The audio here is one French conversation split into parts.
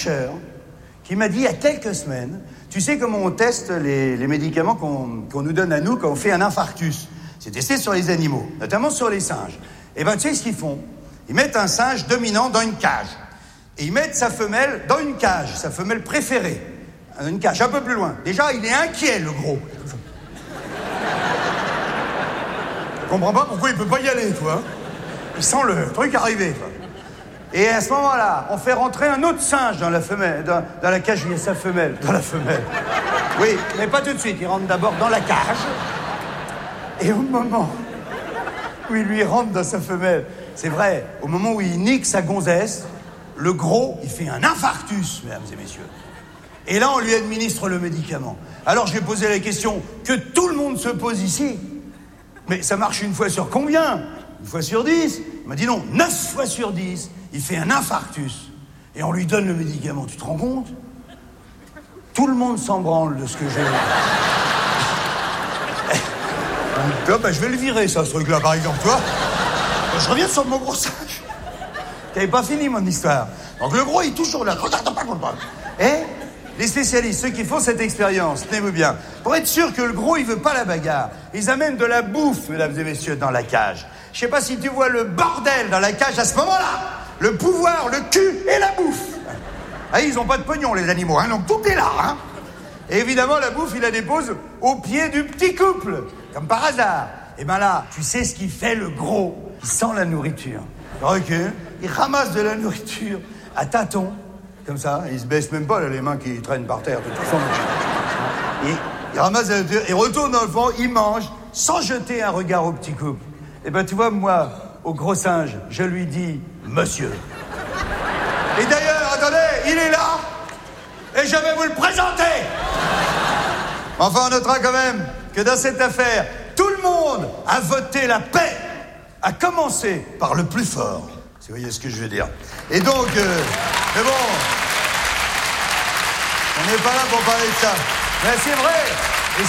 chercheur qui m'a dit il y a quelques semaines, tu sais comment on teste les médicaments qu'on nous donne à nous quand on fait un infarctus. C'est testé sur les animaux, notamment sur les singes. Et ben tu sais ce qu'ils font? Ils mettent un singe dominant dans une cage. Et ils mettent sa femelle dans une cage, sa femelle préférée. Une cage un peu plus loin. Déjà, il est inquiet, le gros. Je comprends pas pourquoi il peut pas y aller, toi. Il sent le truc arriver, toi. Et à ce moment-là, on fait rentrer un autre singe dans la femelle, dans la cage où il y a sa femelle. Dans la femelle. Oui, mais pas tout de suite. Il rentre d'abord dans la cage. Et au moment où il lui rentre dans sa femelle, c'est vrai, au moment où il nique sa gonzesse, le gros, il fait un infarctus, mesdames et messieurs. Et là, on lui administre le médicament. Alors, je lui ai posé la question que tout le monde se pose ici. Mais ça marche une fois sur combien? Une fois sur 10? Il m'a dit non, 9 fois sur 10, il fait un infarctus. Et on lui donne le médicament. Tu te rends compte? Tout le monde s'en branle de ce que j'ai. Je vais le virer, ça, ce truc-là, par exemple, tu vois. Je reviens sur mon gros singe. T'avais pas fini, mon histoire. Donc, le gros, il est toujours là. Et les spécialistes, ceux qui font cette expérience, tenez-vous bien, pour être sûr que le gros, il veut pas la bagarre, ils amènent de la bouffe, mesdames et messieurs, dans la cage. Je sais pas si tu vois le bordel dans la cage à ce moment-là. Le pouvoir, le cul et la bouffe. Ah, ils ont pas de pognon, les animaux, hein, donc tout est là, hein. Et évidemment, la bouffe, il la dépose au pied du petit couple, comme par hasard. Et ben là, tu sais ce qu'il fait, le gros? Il sent la nourriture. Il recule, il ramasse de la nourriture à tâtons, comme ça. Il se baisse même pas, là, les mains qui traînent par terre, de toute façon. Il ramasse la nourriture, il retourne dans le fond, il mange, sans jeter un regard au petit couple. Et ben, tu vois, moi, au gros singe, je lui dis « Monsieur ». Et d'ailleurs, attendez, il est là, et je vais vous le présenter. Enfin, on notera quand même que dans cette affaire, tout le monde a voté la paix, à commencer par le plus fort. Si vous voyez ce que je veux dire. Et donc, mais bon, on n'est pas là pour parler de ça. Mais c'est vrai, et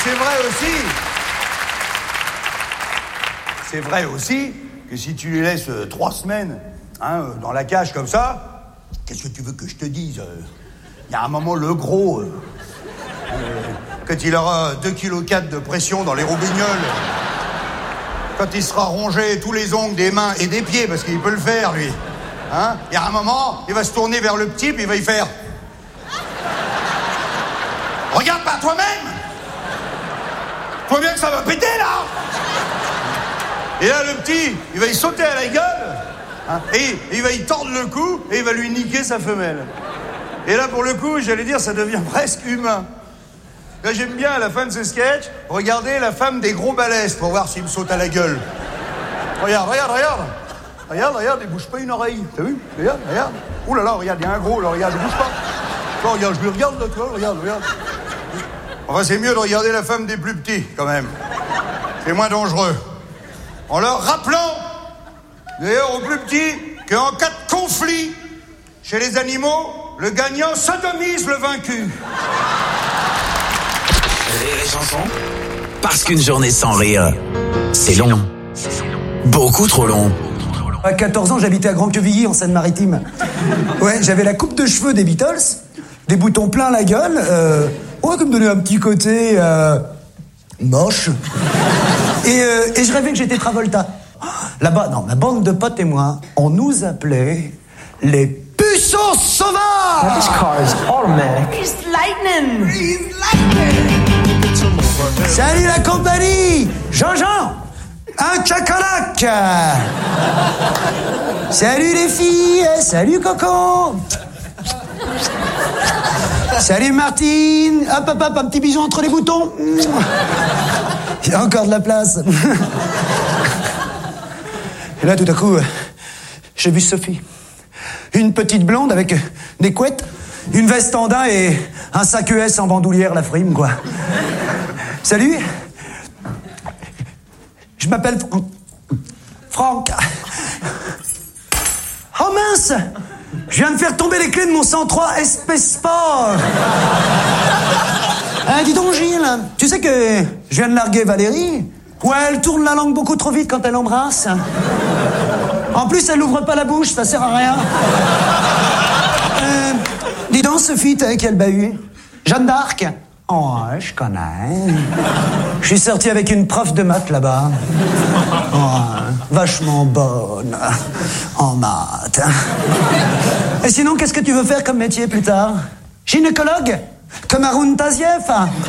c'est vrai aussi que si tu les laisses 3 semaines dans la cage comme ça, qu'est-ce que tu veux que je te dise? Il y a un moment, le gros, quand il aura 2,4 kg de pression dans les roubignoles, quand il sera rongé tous les ongles des mains et des pieds, parce qu'il peut le faire, lui, hein, il y a un moment, il va se tourner vers le petit, puis il va y faire... Regarde par toi-même! Faut bien que ça va péter, là! Et là, le petit, il va y sauter à la gueule, hein, et il va y tordre le cou, et il va lui niquer sa femelle. Et là, pour le coup, j'allais dire, ça devient presque humain. Là, j'aime bien, à la fin de ce sketch, regarder la femme des gros balèzes pour voir s'il me saute à la gueule. Regarde. Regarde, il bouge pas une oreille. T'as vu? Regarde. Ouh là là, regarde, il y a un gros, là, regarde, il bouge pas. Toi, regarde, je lui regarde, là, toi, regarde. Enfin, c'est mieux de regarder la femme des plus petits, quand même. C'est moins dangereux. En leur rappelant, d'ailleurs, aux plus petits, qu'en cas de conflit, chez les animaux, le gagnant sodomise le vaincu. Rire et chanson. Parce qu'une journée sans rire, c'est long. Beaucoup trop long. À 14 ans, j'habitais à Grand-Quevilly, en Seine-Maritime. Ouais, j'avais la coupe de cheveux des Beatles, des boutons plein la gueule, qui me donnait un petit côté moche. Et je rêvais que j'étais Travolta. Là-bas, non, ma bande de potes et moi, on nous appelait les puceaux sauvages. This car is automatic. He's lightning. Salut la compagnie, Jean-Jean, un cacalac. Salut les filles, salut Coco. Salut Martine, hop, un petit bisou entre les boutons. Il y a encore de la place. Et là, tout à coup, j'ai vu Sophie. Une petite blonde avec des couettes, une veste en daim et un sac ES en bandoulière, la frime, quoi. Salut. Je m'appelle Franck. Oh mince! Je viens de faire tomber les clés de mon 103 SP Sport. Dis donc, Gilles, tu sais que je viens de larguer Valérie? Ouais, elle tourne la langue beaucoup trop vite quand elle embrasse. En plus, elle n'ouvre pas la bouche, ça sert à rien. Dis donc, Sophie, t'as quel bahut? Jeanne d'Arc? Oh, ouais, je connais. Je suis sorti avec une prof de maths là-bas. Oh, vachement bonne en maths. Et sinon, qu'est-ce que tu veux faire comme métier plus tard? Gynécologue? Comme Haroun Tazieff?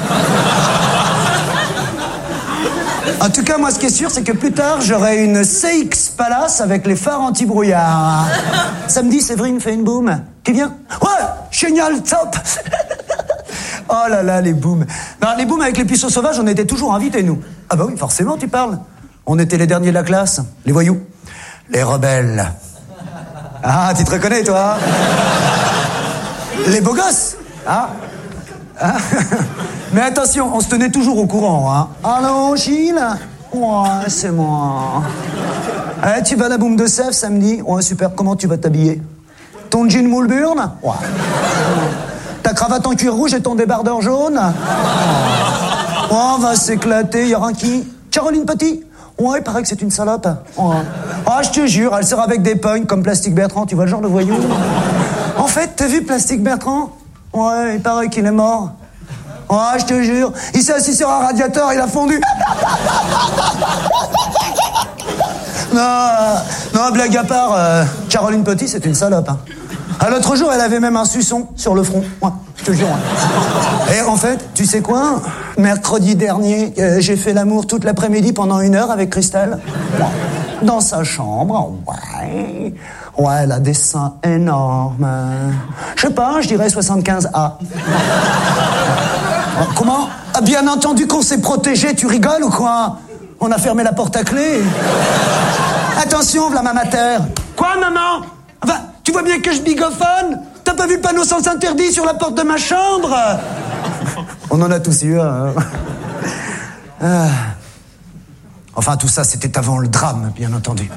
En tout cas, moi, ce qui est sûr, c'est que plus tard, j'aurai une CX Palace avec les phares anti-brouillard. Samedi, Séverine fait une boum. Qui vient? Ouais, génial, top. Oh là là, les booms. Non, les booms avec les puceaux sauvages, on était toujours invités, nous. Ah bah oui, forcément, tu parles. On était les derniers de la classe, les voyous, les rebelles. Ah, tu te reconnais, toi? Les beaux gosses, hein? Mais attention, on se tenait toujours au courant, hein. Allô, Gilles? Ouais, c'est moi. Tu vas à la boum de Sèvres samedi? Ouais, super, comment tu vas t'habiller? Ton jean moule burne? Ouais. Ta cravate en cuir rouge et ton débardeur jaune? Oh, on va s'éclater, y aura qui? Caroline Petit? Ouais, il paraît que c'est une salope. Ouais. Ah, je te jure, elle sort avec des pognes comme Plastique Bertrand, tu vois le genre de voyou? En fait, t'as vu Plastique Bertrand? Ouais, il paraît qu'il est mort. Ouais, je te jure, il s'est assis sur un radiateur, il a fondu. Non, blague à part, Caroline Petit, c'est une salope, hein. L'autre jour, elle avait même un suçon sur le front. Ouais, je te jure. Ouais. Et en fait, tu sais quoi? Mercredi dernier, j'ai fait l'amour toute l'après-midi pendant 1 heure avec Christelle. Ouais. Dans sa chambre. Ouais. Ouais, elle a des seins énormes. Je sais pas, je dirais 75A. Comment? Ah, bien entendu qu'on s'est protégé, tu rigoles ou quoi? On a fermé la porte à clé. Attention, v'là ma mater. Quoi, maman? Enfin, tu vois bien que je bigophone? T'as pas vu le panneau sens interdit sur la porte de ma chambre? On en a tous eu un. Hein. Enfin, tout ça, c'était avant le drame, bien entendu.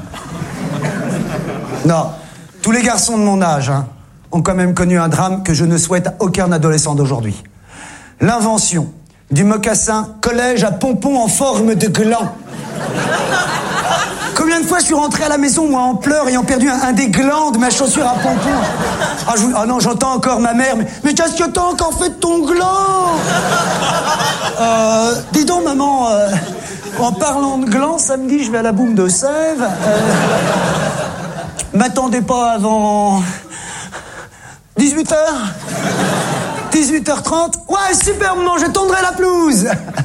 Non, tous les garçons de mon âge ont quand même connu un drame que je ne souhaite à aucun adolescent d'aujourd'hui. L'invention du mocassin collège à pompons en forme de gland. Combien de fois je suis rentré à la maison, moi, en pleurs, ayant perdu un des glands de ma chaussure à pompons. Ah non, j'entends encore ma mère. Mais qu'est-ce que t'as encore fait de ton gland? Dis donc, maman, en parlant de gland, samedi, je vais à la boum de Sèvres. M'attendez pas avant 18h 18h30. Ouais, super, maman, je tondrai la pelouse.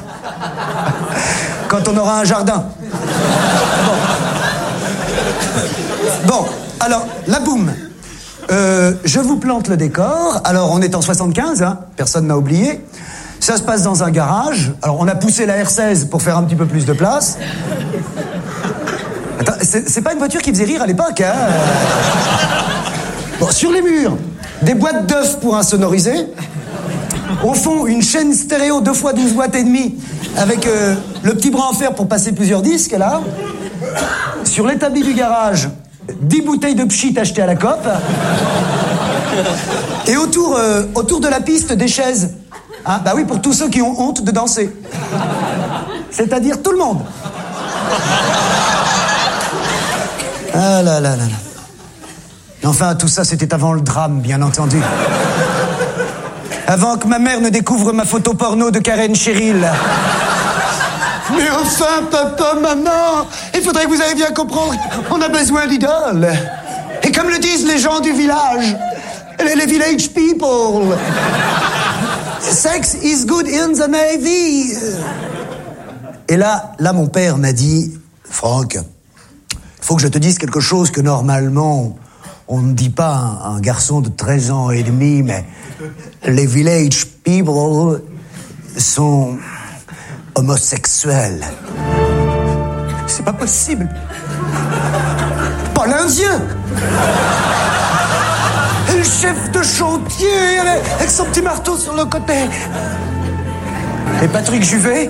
Quand on aura un jardin. Bon, alors, la boum. Je vous plante le décor. Alors, on est en 75, hein, personne n'a oublié. Ça se passe dans un garage. Alors, on a poussé la R16 pour faire un petit peu plus de place. Attends, c'est pas une voiture qui faisait rire à l'époque, hein. Bon, sur les murs, des boîtes d'œufs pour insonoriser. Au fond, une chaîne stéréo 2 x 12 watts et demi avec le petit bras en fer pour passer plusieurs disques, là. Sur l'établi du garage, 10 bouteilles de pchit achetées à la COP. Et autour de la piste, des chaises. Hein, bah oui, pour tous ceux qui ont honte de danser. C'est-à-dire tout le monde. Ah là là là là. Enfin, tout ça, c'était avant le drame, bien entendu. Avant que ma mère ne découvre ma photo porno de Karen Cheryl. Mais enfin, papa, maman, il faudrait que vous ayez bien comprendre, on a besoin d'idoles. Et comme le disent les gens du village, les village people, sex is good in the Navy. Et là, mon père m'a dit, Franck, il faut que je te dise quelque chose que normalement, on ne dit pas à un garçon de 13 ans et demi, mais les village people sont homosexuels. C'est pas possible. Pas l'Indien. Et le chef de chantier avec son petit marteau sur le côté. Et Patrick Juvet,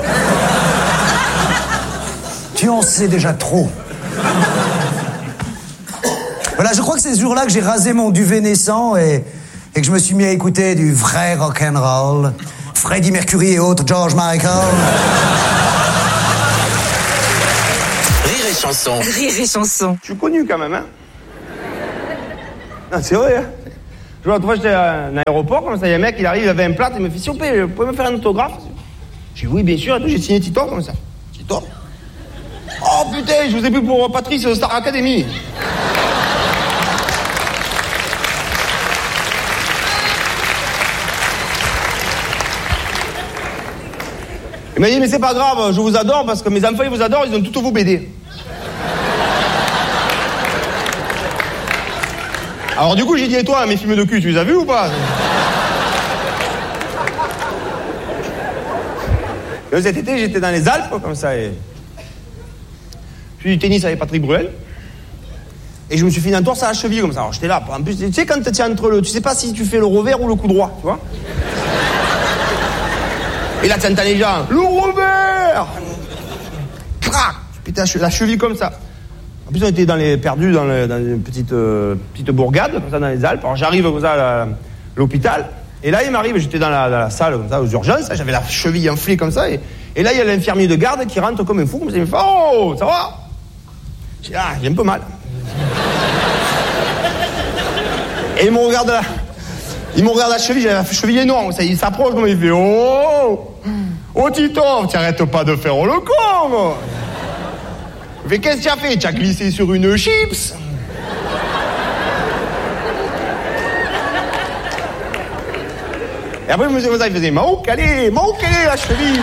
tu en sais déjà trop. Voilà, je crois que c'est ce jour-là que j'ai rasé mon duvet naissant et que je me suis mis à écouter du vrai rock'n'roll. Freddie Mercury et autres, George Michael. Rire et chanson. Rire et chanson. Je suis connu quand même, hein. Ah, c'est vrai, hein. L'autre fois, j'étais à un aéroport, comme ça, il y a un mec, il arrive, il avait un plat, il me fait, s'il vous plaît, vous pouvez me faire un autographe? J'ai dit, oui, bien sûr, et tout, j'ai signé Tito, comme ça. Tito? Oh putain, je vous ai vu pour Patrice de Star Academy. Il m'a dit, mais c'est pas grave, je vous adore parce que mes enfants, ils vous adorent, ils ont toutes vos BD. Alors du coup, j'ai dit, et toi, mes films de cul, tu les as vus ou pas? Et cet été, j'étais dans les Alpes, comme ça, et... Puis du tennis avec Patrick Bruel. Et je me suis fait une entorse à la cheville, comme ça. Alors j'étais là, en plus, tu sais, quand tu tiens entre le... Tu sais pas si tu fais le revers ou le coup droit, tu vois? Et là, tu entends les gens, le revers! Crac! Putain, la cheville comme ça. En plus, on était perdus dans une petite bourgade, comme ça, dans les Alpes. Alors j'arrive comme ça à l'hôpital. Et là, il m'arrive, j'étais dans la salle, comme ça, aux urgences. J'avais la cheville enflée comme ça. Et là, il y a l'infirmier de garde qui rentre comme un fou, comme ça. Il me fait, oh, ça va? J'ai dit, ah, j'ai un peu mal. Et il me regarde la cheville, j'avais la cheville énorme. Ça, il s'approche, comme il fait, oh, Tito, t'arrêtes pas de faire le con. Il fait, qu'est-ce que tu as fait? Tu as glissé sur une chips? Et après, il faisait, Mao calé la cheville.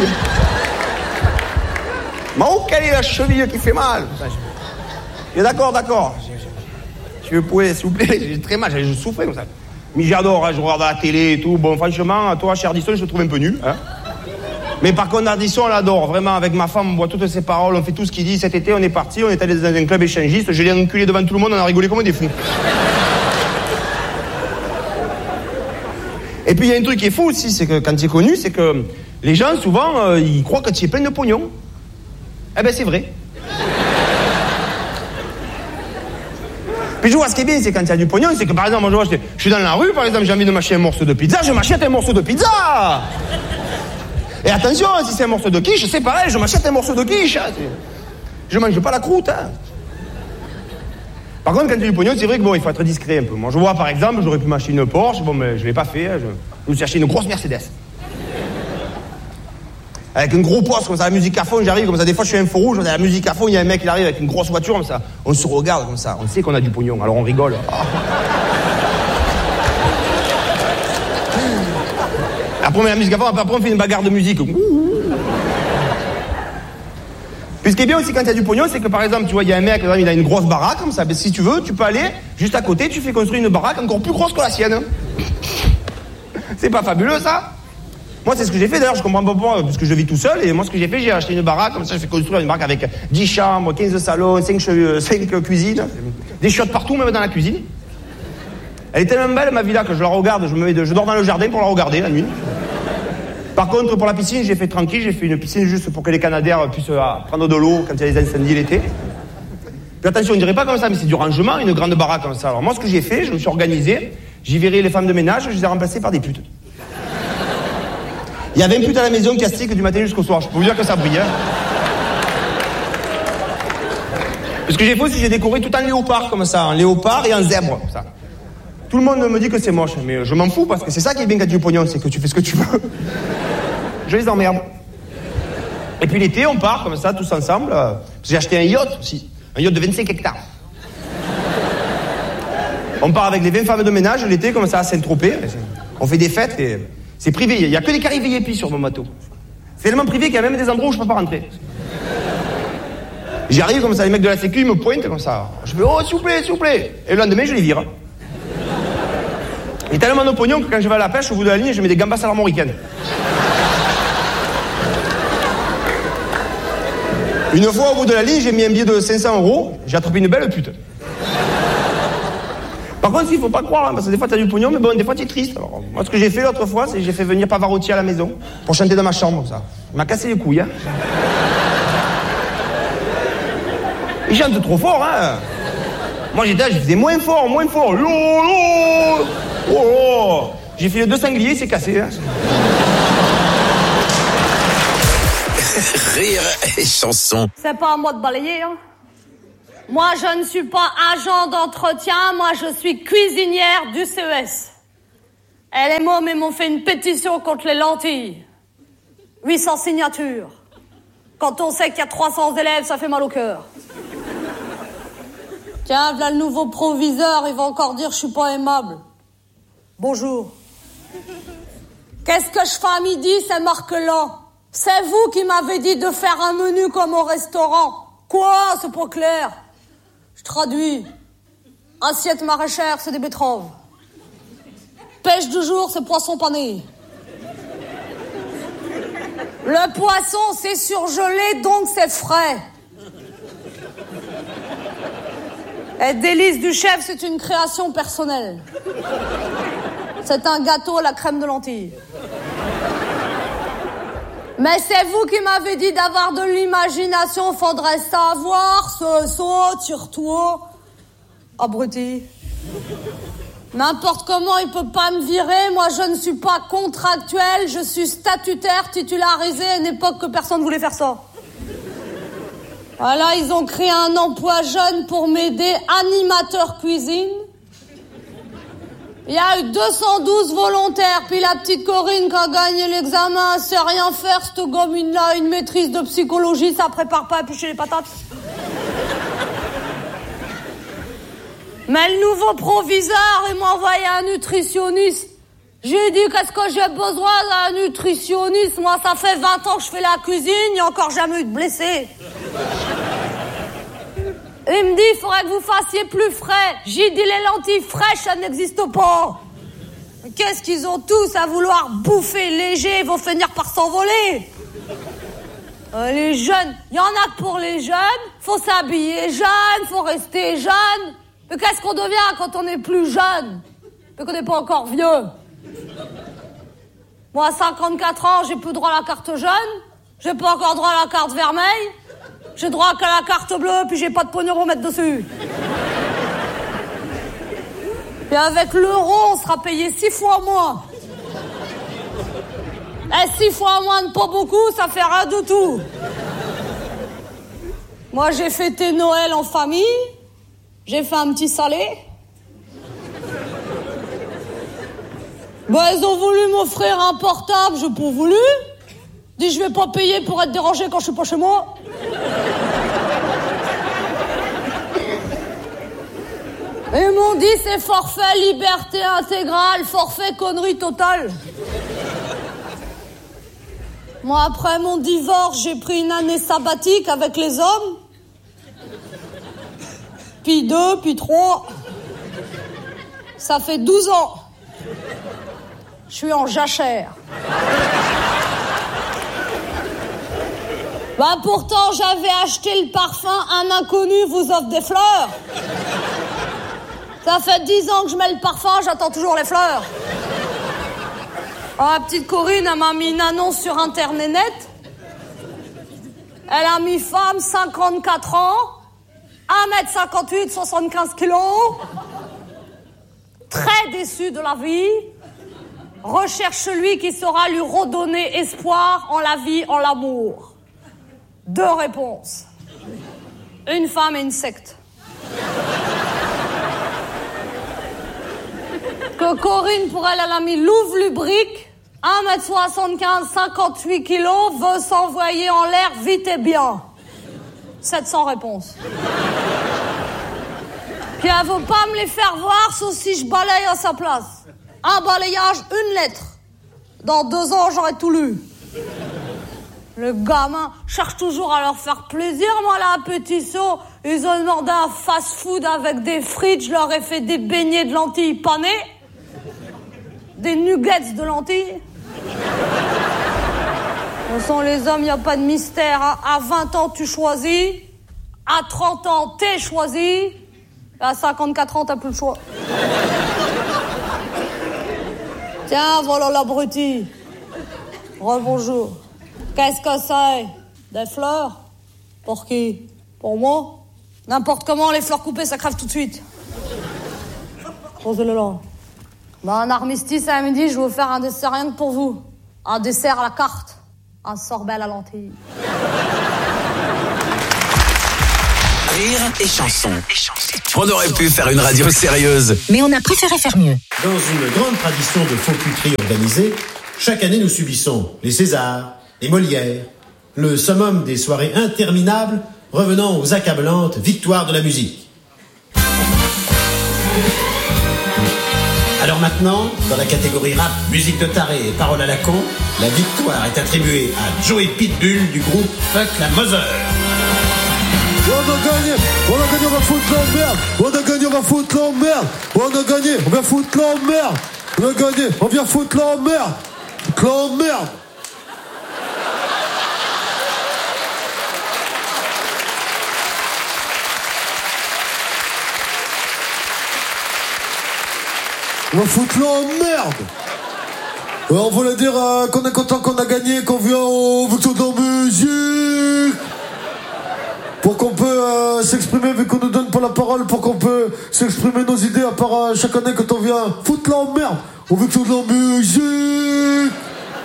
Mao calé la cheville qui fait mal. Je dis, d'accord. Si vous pouvez, s'il vous plaît, j'ai très mal, je souffrais comme ça. Mais j'adore, hein, je regarde la télé et tout. Bon, franchement, toi, chez Ardisson, je te trouve un peu nul. Hein. Mais par contre, Ardisson, on l'adore. Vraiment, avec ma femme, on voit toutes ses paroles, on fait tout ce qu'il dit. Cet été, on est parti, on est allé dans un club échangiste. Je l'ai enculé devant tout le monde, on a rigolé comme des fous. Et puis, il y a un truc qui est fou aussi, c'est que quand tu es connu, c'est que les gens, souvent, ils croient que tu es plein de pognon. Eh ben, c'est vrai. Puis je vois, ce qui est bien, c'est quand il y a du pognon, c'est que par exemple, moi, je suis dans la rue, par exemple, j'ai envie de m'acheter un morceau de pizza, je m'achète un morceau de pizza. Et attention, si c'est un morceau de quiche, c'est pareil, je m'achète un morceau de quiche. Hein. Je mange pas la croûte. Hein. Par contre, quand il y a du pognon, c'est vrai que bon, il faut être discret un peu. Moi, je vois, par exemple, j'aurais pu m'acheter une Porsche, bon, mais je l'ai pas fait. Hein, je me suis acheté une grosse Mercedes. Avec un gros poste, comme ça, la musique à fond, j'arrive, comme ça, des fois, je suis un feu rouge, la musique à fond, il y a un mec qui arrive avec une grosse voiture, comme ça. On se regarde, comme ça, on sait qu'on a du pognon, alors on rigole. Oh. Après, on met la musique à fond, après, on fait une bagarre de musique. Puis ce qui est bien aussi quand il y a du pognon, c'est que par exemple, tu vois, il y a un mec, il a une grosse baraque, comme ça, mais si tu veux, tu peux aller juste à côté, tu fais construire une baraque encore plus grosse que la sienne. C'est pas fabuleux, ça? Moi, c'est ce que j'ai fait, d'ailleurs, je comprends pas pourquoi, parce que je vis tout seul, et moi, ce que j'ai fait, j'ai acheté une baraque, comme ça, je fais construire une baraque avec 10 chambres, 15 salons, 5 cuisines, des chiottes partout, même dans la cuisine. Elle est tellement belle, ma villa, que je la regarde, je dors dans le jardin pour la regarder, la nuit. Par contre, pour la piscine, j'ai fait tranquille, j'ai fait une piscine juste pour que les Canadaires puissent prendre de l'eau quand il y a les incendies l'été. Puis attention, on dirait pas comme ça, mais c'est du rangement, une grande baraque comme ça. Alors moi, ce que j'ai fait, je me suis organisé, j'ai viré les femmes de ménage, je les ai remplacées par des putes. Il y avait une pute à la maison castique du matin jusqu'au soir. Je peux vous dire que ça brille. Hein. Ce que j'ai fait aussi, j'ai décoré tout en léopard comme ça, en léopard et en zèbre. Comme ça. Tout le monde me dit que c'est moche, mais je m'en fous parce que c'est ça qui est bien quand tu as du pognon, c'est que tu fais ce que tu veux. Je les emmerde. Et puis l'été, on part comme ça, tous ensemble. J'ai acheté un yacht aussi, un yacht de 25 hectares. On part avec les 20 femmes de ménage l'été comme ça à Saint-Tropez. On fait des fêtes et... C'est privé, il n'y a que des carrés VIP sur mon bateau. C'est tellement privé qu'il y a même des endroits où je ne peux pas rentrer. J'arrive comme ça, les mecs de la sécu, ils me pointent comme ça. Je fais, oh, s'il vous plaît. Et le lendemain, je les vire. Il y a tellement de pognon que quand je vais à la pêche, au bout de la ligne, je mets des gambas à l'armoricaine. Une fois, au bout de la ligne, j'ai mis un billet de 500 €, j'ai attrapé une belle pute. Par contre, il faut pas croire, hein, parce que des fois t'as du pognon, mais bon, des fois t'es triste. Alors, moi, ce que j'ai fait l'autre fois, c'est que j'ai fait venir Pavarotti à la maison pour chanter dans ma chambre, comme ça. Il m'a cassé les couilles, hein. Il chante trop fort, hein. Moi, j'étais là, je faisais moins fort. Oh. J'ai fait le 2 sangliers, c'est cassé, hein. Rire et chanson. C'est pas à moi de balayer, hein. Moi, je ne suis pas agent d'entretien, moi, je suis cuisinière du CES. Et les mômes, ils m'ont fait une pétition contre les lentilles. 800 signatures. Quand on sait qu'il y a 300 élèves, ça fait mal au cœur. Tiens, voilà le nouveau proviseur, il va encore dire je suis pas aimable. Bonjour. Qu'est-ce que je fais à midi, c'est marquelant. C'est vous qui m'avez dit de faire un menu comme au restaurant. Quoi, c'est pas clair. Je traduis. Assiette maraîchère, c'est des betteraves. Pêche du jour, c'est poisson pané. Le poisson, c'est surgelé, donc c'est frais. Et délice du chef, c'est une création personnelle. C'est un gâteau à la crème de lentilles. Mais c'est vous qui m'avez dit d'avoir de l'imagination, faudrait savoir, ce saut, tire-toi. Abruti. N'importe comment, il peut pas me virer. Moi, je ne suis pas contractuel, je suis statutaire, titularisé à une époque que personne voulait faire ça. Voilà, ils ont créé un emploi jeune pour m'aider, animateur cuisine. Il y a eu 212 volontaires, puis la petite Corinne qui a gagné l'examen, sait rien faire, cette gamine-là, une maîtrise de psychologie, ça prépare pas à éplucher les patates. Mais le nouveau proviseur, il m'a envoyé un nutritionniste. J'ai dit, qu'est-ce que j'ai besoin d'un nutritionniste? Moi, ça fait 20 ans que je fais la cuisine, il n'y a encore jamais eu de blessé. Il me dit, il faudrait que vous fassiez plus frais. J'ai dit, les lentilles fraîches, ça n'existe pas. Mais qu'est-ce qu'ils ont tous à vouloir bouffer léger, ils vont finir par s'envoler. Les jeunes, il y en a que pour les jeunes, faut s'habiller jeune, faut rester jeune. Mais qu'est-ce qu'on devient quand on est plus jeune? Mais qu'on n'est pas encore vieux. Moi, à 54 ans, j'ai plus droit à la carte jeune, j'ai pas encore droit à la carte vermeille, j'ai droit qu'à la carte bleue, puis j'ai pas de pognon à mettre dessus. Et avec l'euro, on sera payé 6 fois moins. Et 6 fois moins, pas beaucoup, ça fait rien du tout. Moi, j'ai fêté Noël en famille, j'ai fait un petit salé. Ils ont voulu m'offrir un portable, j'ai pas voulu. Dis, je vais pas payer pour être dérangé quand je suis pas chez moi. Ils m'ont dit, c'est forfait liberté intégrale, forfait connerie totale. Moi, après mon divorce, j'ai pris une année sabbatique avec les hommes. Puis 2, puis 3. Ça fait 12 ans. Je suis en jachère. Pourtant, j'avais acheté le parfum, un inconnu vous offre des fleurs. Ça fait 10 ans que je mets le parfum, j'attends toujours les fleurs. La petite Corinne, elle m'a mis une annonce sur Internet net. Elle a mis femme, 54 ans, 1m58, 75 kilos, très déçue de la vie, recherche celui qui saura lui redonner espoir en la vie, en l'amour. 2 réponses. Une femme et une secte. Que Corinne, pour elle a mis Louvre Lubrique, 1m75, 58 kilos, veut s'envoyer en l'air vite et bien. 700 réponses. Puis elle veut pas me les faire voir, sauf si je balaye à sa place. Un balayage, 1 lettre. Dans 2 ans, j'aurai tout lu. Le gamin cherche toujours à leur faire plaisir. Moi, la pétition, ils ont demandé un fast-food avec des frites. Je leur ai fait des beignets de lentilles panées. Des nuggets de lentilles. Ce sont les hommes, il n'y a pas de mystère. À 20 ans, tu choisis. À 30 ans, t'es choisi. Et à 54 ans, t'as plus le choix. Tiens, voilà l'abruti. Rebonjour. Qu'est-ce que c'est? Des fleurs? Pour qui? Pour moi? N'importe comment, les fleurs coupées, ça crève tout de suite. Posez-le là. Un armistice à midi, je vais vous faire un dessert rien que pour vous. Un dessert à la carte. Un sorbet à la lentille. Rire et chanson. On aurait pu faire une radio sérieuse, Mais on a préféré faire mieux. Dans une grande tradition de faux cuterie organisée, chaque année nous subissons les Césars, les Molières, le summum des soirées interminables revenant aux accablantes victoires de la musique. Alors maintenant, dans la catégorie rap, musique de taré et paroles à la con, la victoire est attribuée à Joey Pitbull du groupe Fuck la Mother. On a gagné, on va foutre l'emmerde. On a gagné, on va foutre l'emmerde. On a gagné, on va foutre l'emmerde. On a gagné, on vient foutre l'emmerde. L'emmerde. On va foutre l'emmerde. On voulait dire qu'on est content qu'on a gagné, qu'on vient au victoire de la musique. Pour qu'on peut s'exprimer, vu qu'on nous donne pas la parole, pour qu'on peut s'exprimer nos idées, à part chaque année quand on vient foutre l'emmerde au victoire de la musique.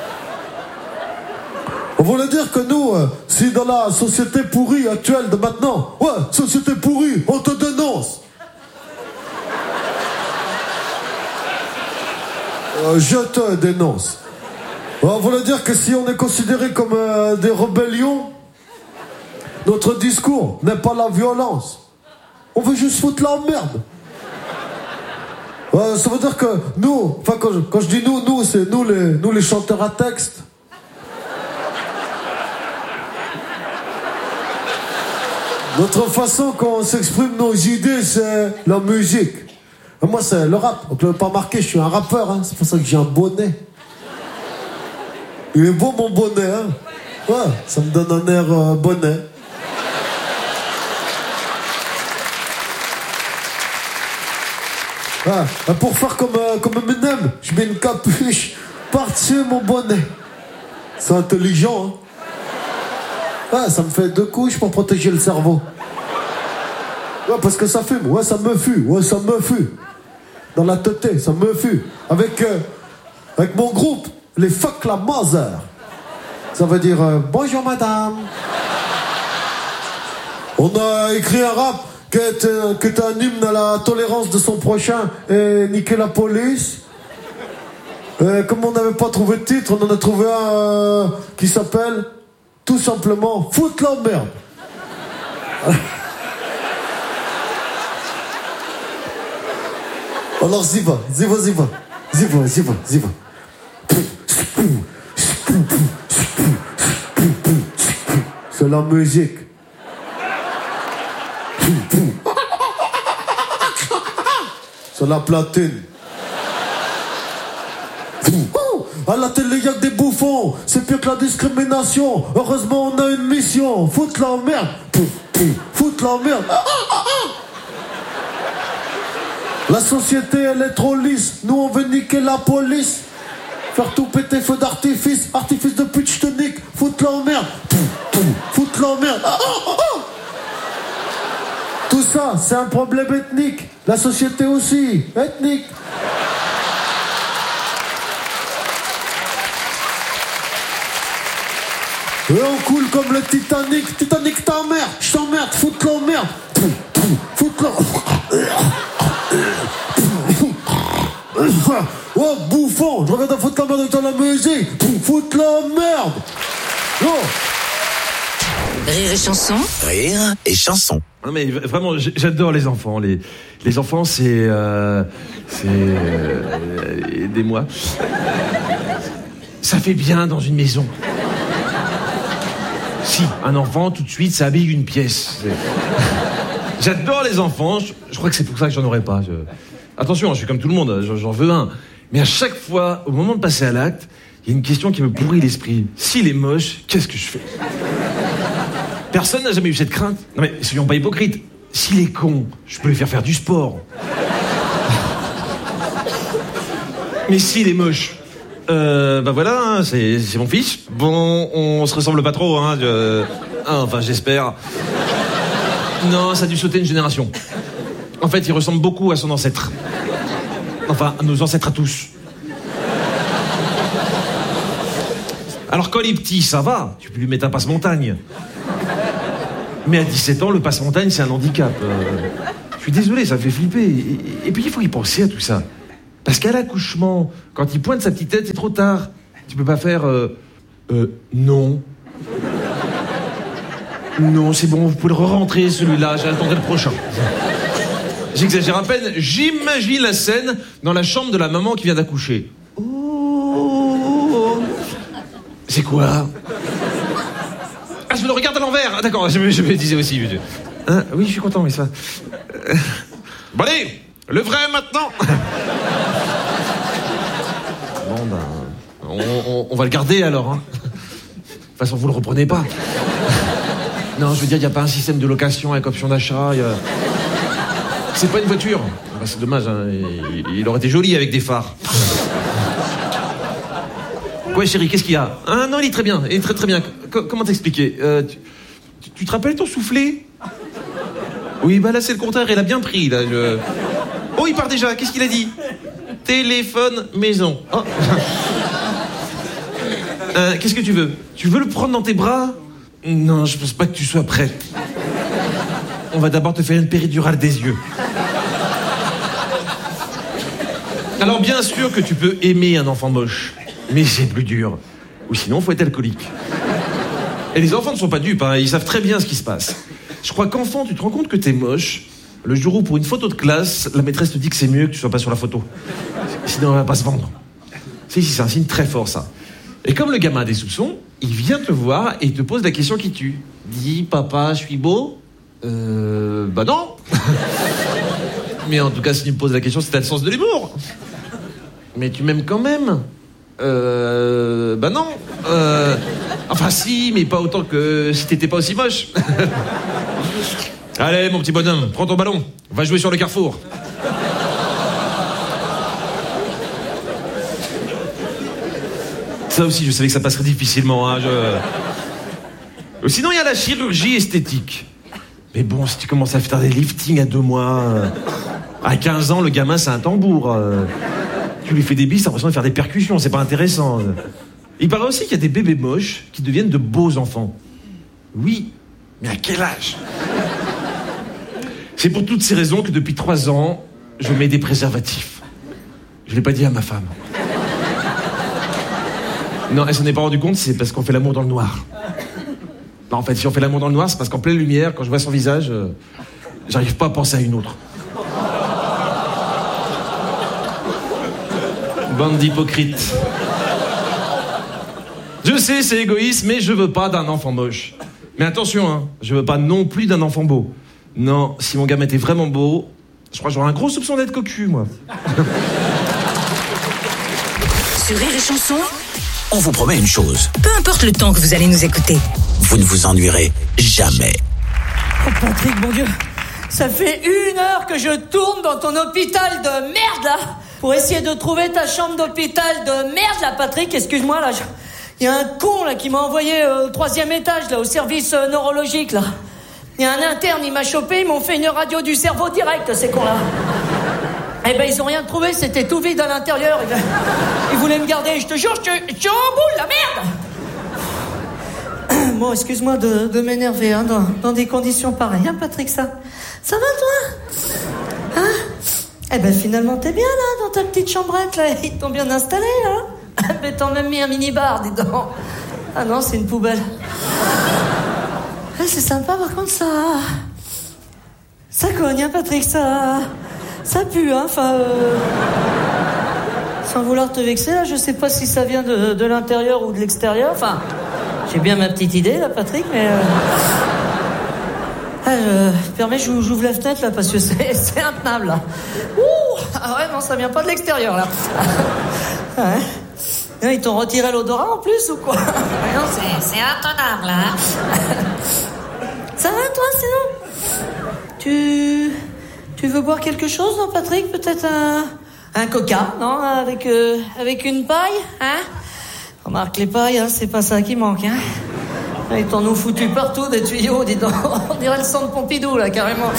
On voulait dire que nous, si dans la société pourrie actuelle de maintenant, ouais, société pourrie, on te dénonce. Je te dénonce. On voulait dire que si on est considéré comme des rébellions, notre discours n'est pas la violence. On veut juste foutre la merde. Ça veut dire que nous, enfin quand je dis nous, c'est nous les chanteurs à texte. Notre façon qu'on s'exprime nos idées, c'est la musique. Et moi, c'est le rap. Donc, vous l'avez pas remarqué, je suis un rappeur, hein. C'est pour ça que j'ai un bonnet. Il est beau, mon bonnet, hein. Ouais, ça me donne un air bonnet. Ouais, pour faire comme Eminem, je mets une capuche par-dessus mon bonnet. C'est intelligent, hein. Ouais, ça me fait 2 couches pour protéger le cerveau. Ouais, parce que ça fume. Ouais, ça me fume. Ouais, ça me fume. Dans la tête, ça me fume. Avec mon groupe, les Fuck la Mother. Ça veut dire bonjour madame. On a écrit un rap qui est un hymne à la tolérance de son prochain et niquer la police. Comme on n'avait pas trouvé de titre, on en a trouvé un qui s'appelle tout simplement Foutre la merde. Alors y va. C'est la musique. C'est la platine. À la télé y'a que des bouffons. C'est pire que la discrimination. Heureusement on a une mission. Foutre la merde. Foutre la merde. La société elle est trop lisse. Nous on veut niquer la police. Faire tout péter, feu d'artifice. Artifice de pute, je te nique. Foutre la merde. Foutre la merde. Tout ça c'est un problème ethnique. La société aussi ethnique. Et on coule comme le Titanic. Titanic ta mère. Je t'emmerde. Foutre la merde. Foutre la... Oh bouffon. Je reviens de foutre la merde dans la musique. Foutre la merde. Oh. Rire et chanson. rire et chanson. Non mais vraiment, j'adore les enfants. Les enfants, c'est aidez-moi. Ça fait bien dans une maison. Si, un enfant, tout de suite, ça habille une pièce. J'adore les enfants. Je crois que c'est pour ça que j'en aurais pas. Attention, je suis comme tout le monde. J'en veux un. Mais à chaque fois, au moment de passer à l'acte, il y a une question qui me pourrit l'esprit. S'il est moche, qu'est-ce que je fais ? Personne n'a jamais eu cette crainte. Non mais soyons pas hypocrites. S'il est con, je peux lui faire du sport. Mais s'il est moche, bah voilà, hein, c'est mon fils. Bon, on se ressemble pas trop, hein. Enfin, j'espère. Non, ça a dû sauter une génération. En fait, il ressemble beaucoup à son ancêtre. Enfin, à nos ancêtres à tous. Alors quand il est petit, ça va. Tu peux lui mettre un passe-montagne. Mais à 17 ans, le passe-montagne, c'est un handicap. Je suis désolé, ça me fait flipper. Et puis, il faut y penser à tout ça. Parce qu'à l'accouchement, quand il pointe sa petite tête, c'est trop tard. Tu peux pas faire... non. Non, c'est bon, vous pouvez le re-rentrer, celui-là. J'attendrai le prochain. J'exagère à peine. J'imagine la scène dans la chambre de la maman qui vient d'accoucher. Oh. C'est quoi? Ah, je me le regarde à l'envers. Ah, d'accord, je me disais aussi. Hein, oui, je suis content, mais ça... Bon, allez, le vrai, maintenant. Bon, ben... On va le garder, alors. Hein. De toute façon, vous le reprenez pas. Non, je veux dire, il n'y a pas un système de location avec option d'achat. C'est pas une voiture. Bah, c'est dommage, hein. Il aurait été joli avec des phares. Quoi, chérie, qu'est-ce qu'il y a? Ah non, il est très bien. Il est très très bien. Comment t'expliquer? Tu te rappelles ton soufflet? Oui, bah là, c'est le contraire. Il a bien pris, là. Oh, il part déjà. Qu'est-ce qu'il a dit? Téléphone maison. Oh. Qu'est-ce que tu veux? Tu veux le prendre dans tes bras? Non, je pense pas que tu sois prête. On va d'abord te faire une péridurale des yeux. Alors bien sûr que tu peux aimer un enfant moche, mais c'est plus dur. Ou sinon, faut être alcoolique. Et les enfants ne sont pas dupes, hein, ils savent très bien ce qui se passe. Je crois qu'enfant, tu te rends compte que t'es moche le jour où, pour une photo de classe, la maîtresse te dit que c'est mieux que tu sois pas sur la photo. Sinon, elle va pas se vendre. Si, c'est un signe très fort, ça. Et comme le gamin a des soupçons, il vient te voir et il te pose la question qui tue. Dis, papa, je suis beau? Bah non. Mais en tout cas, si tu me poses la question, c'est t'as le sens de l'humour. Mais tu m'aimes quand même? Bah non. Enfin si, mais pas autant que si t'étais pas aussi moche. Allez, mon petit bonhomme, prends ton ballon. Va jouer sur le carrefour. Ça aussi, je savais que ça passerait difficilement. Hein, Sinon, il y a la chirurgie esthétique. Mais bon, si tu commences à faire des liftings à 2 mois... À 15 ans, le gamin, c'est un tambour. Tu lui fais des bises, t'as l'impression de faire des percussions. C'est pas intéressant. Il paraît aussi qu'il y a des bébés moches qui deviennent de beaux enfants. Oui, mais à quel âge? C'est pour toutes ces raisons que depuis 3 ans, je mets des préservatifs. Je l'ai pas dit à ma femme. Non, elle s'en est pas rendue compte, c'est parce qu'on fait l'amour dans le noir. Non, en fait, si on fait l'amour dans le noir, c'est parce qu'en pleine lumière, quand je vois son visage, j'arrive pas à penser à une autre. Bande d'hypocrites. Je sais, c'est égoïste, mais je veux pas d'un enfant moche. Mais attention, hein, je veux pas non plus d'un enfant beau. Non, si mon gamin était vraiment beau, je crois que j'aurais un gros soupçon d'être cocu, moi. Sur Rire et Chanson, On vous promet une chose. peu importe le temps que vous allez nous écouter. Vous ne vous ennuierez jamais. Oh Patrick, mon Dieu, ça fait 1 heure que je tourne dans ton hôpital de merde, là, pour essayer de trouver ta chambre d'hôpital de merde, là, Patrick, excuse-moi, là, il y a un con, là, qui m'a envoyé au 3e étage, là, au service neurologique, là. Il y a un interne, il m'a chopé, ils m'ont fait une radio du cerveau direct, ces cons-là. Eh ben, ils ont rien trouvé, c'était tout vide à l'intérieur. Ils voulaient me garder, je te jure, je suis en boule, la merde. Bon, excuse-moi de m'énerver, hein, dans des conditions pareilles, hein, Patrick, ça va, toi? Hein? Eh ben, finalement, t'es bien, là, dans ta petite chambrette, là, ils t'ont bien installé, là. Mais t'en même mis un mini-bar, dis donc. Ah non, c'est une poubelle. Ah, c'est sympa, par contre, ça cogne, hein, Patrick, ça pue, hein, enfin... Sans vouloir te vexer, là, je sais pas si ça vient de l'intérieur ou de l'extérieur, enfin... J'ai bien ma petite idée, là, Patrick, mais... permets, j'ouvre la fenêtre, là, parce que c'est intenable, là. Ouh! Ah ouais, non, ça vient pas de l'extérieur, là. Ouais. Ils t'ont retiré l'odorat, en plus, ou quoi? Non, c'est intenable, là. Ça va, toi, sinon? Tu veux boire quelque chose, non, Patrick? Peut-être un coca, non? Avec une paille, hein? Remarque, les pailles, hein, c'est pas ça qui manque, hein? Ils t'en ont foutu partout, des tuyaux, dis donc. On dirait le centre Pompidou, là, carrément.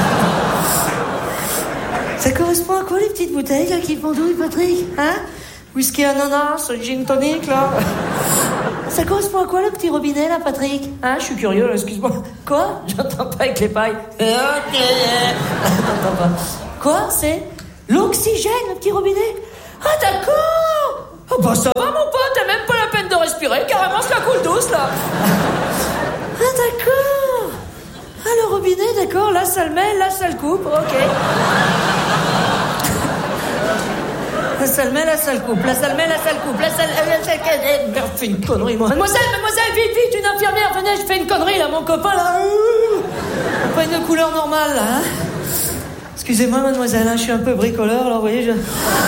Ça correspond à quoi, les petites bouteilles, là, qui pendouillent, Patrick? Hein? Whisky ananas, gin tonic, là? Ça correspond à quoi le petit robinet là, Patrick? Hein, je suis curieux, là, excuse-moi. Quoi? J'entends pas avec les pailles. J'entends pas. Quoi? C'est l'oxygène, le petit robinet? Ah d'accord. Oh bah ça va mon pote, t'as même pas la peine de respirer, carrément ça coule douce là. Ah d'accord. Ah le robinet, d'accord, là ça le met, là ça le coupe, ok. Là ça le met, là ça le coupe, là ça le met, là ça le coupe, là ça le... Merde, fais une connerie moi. Mademoiselle, vite, une infirmière, venez, je fais une connerie là, mon copain là. Pas une couleur normale là, hein. Excusez-moi mademoiselle, hein, je suis un peu bricoleur, alors vous voyez, je...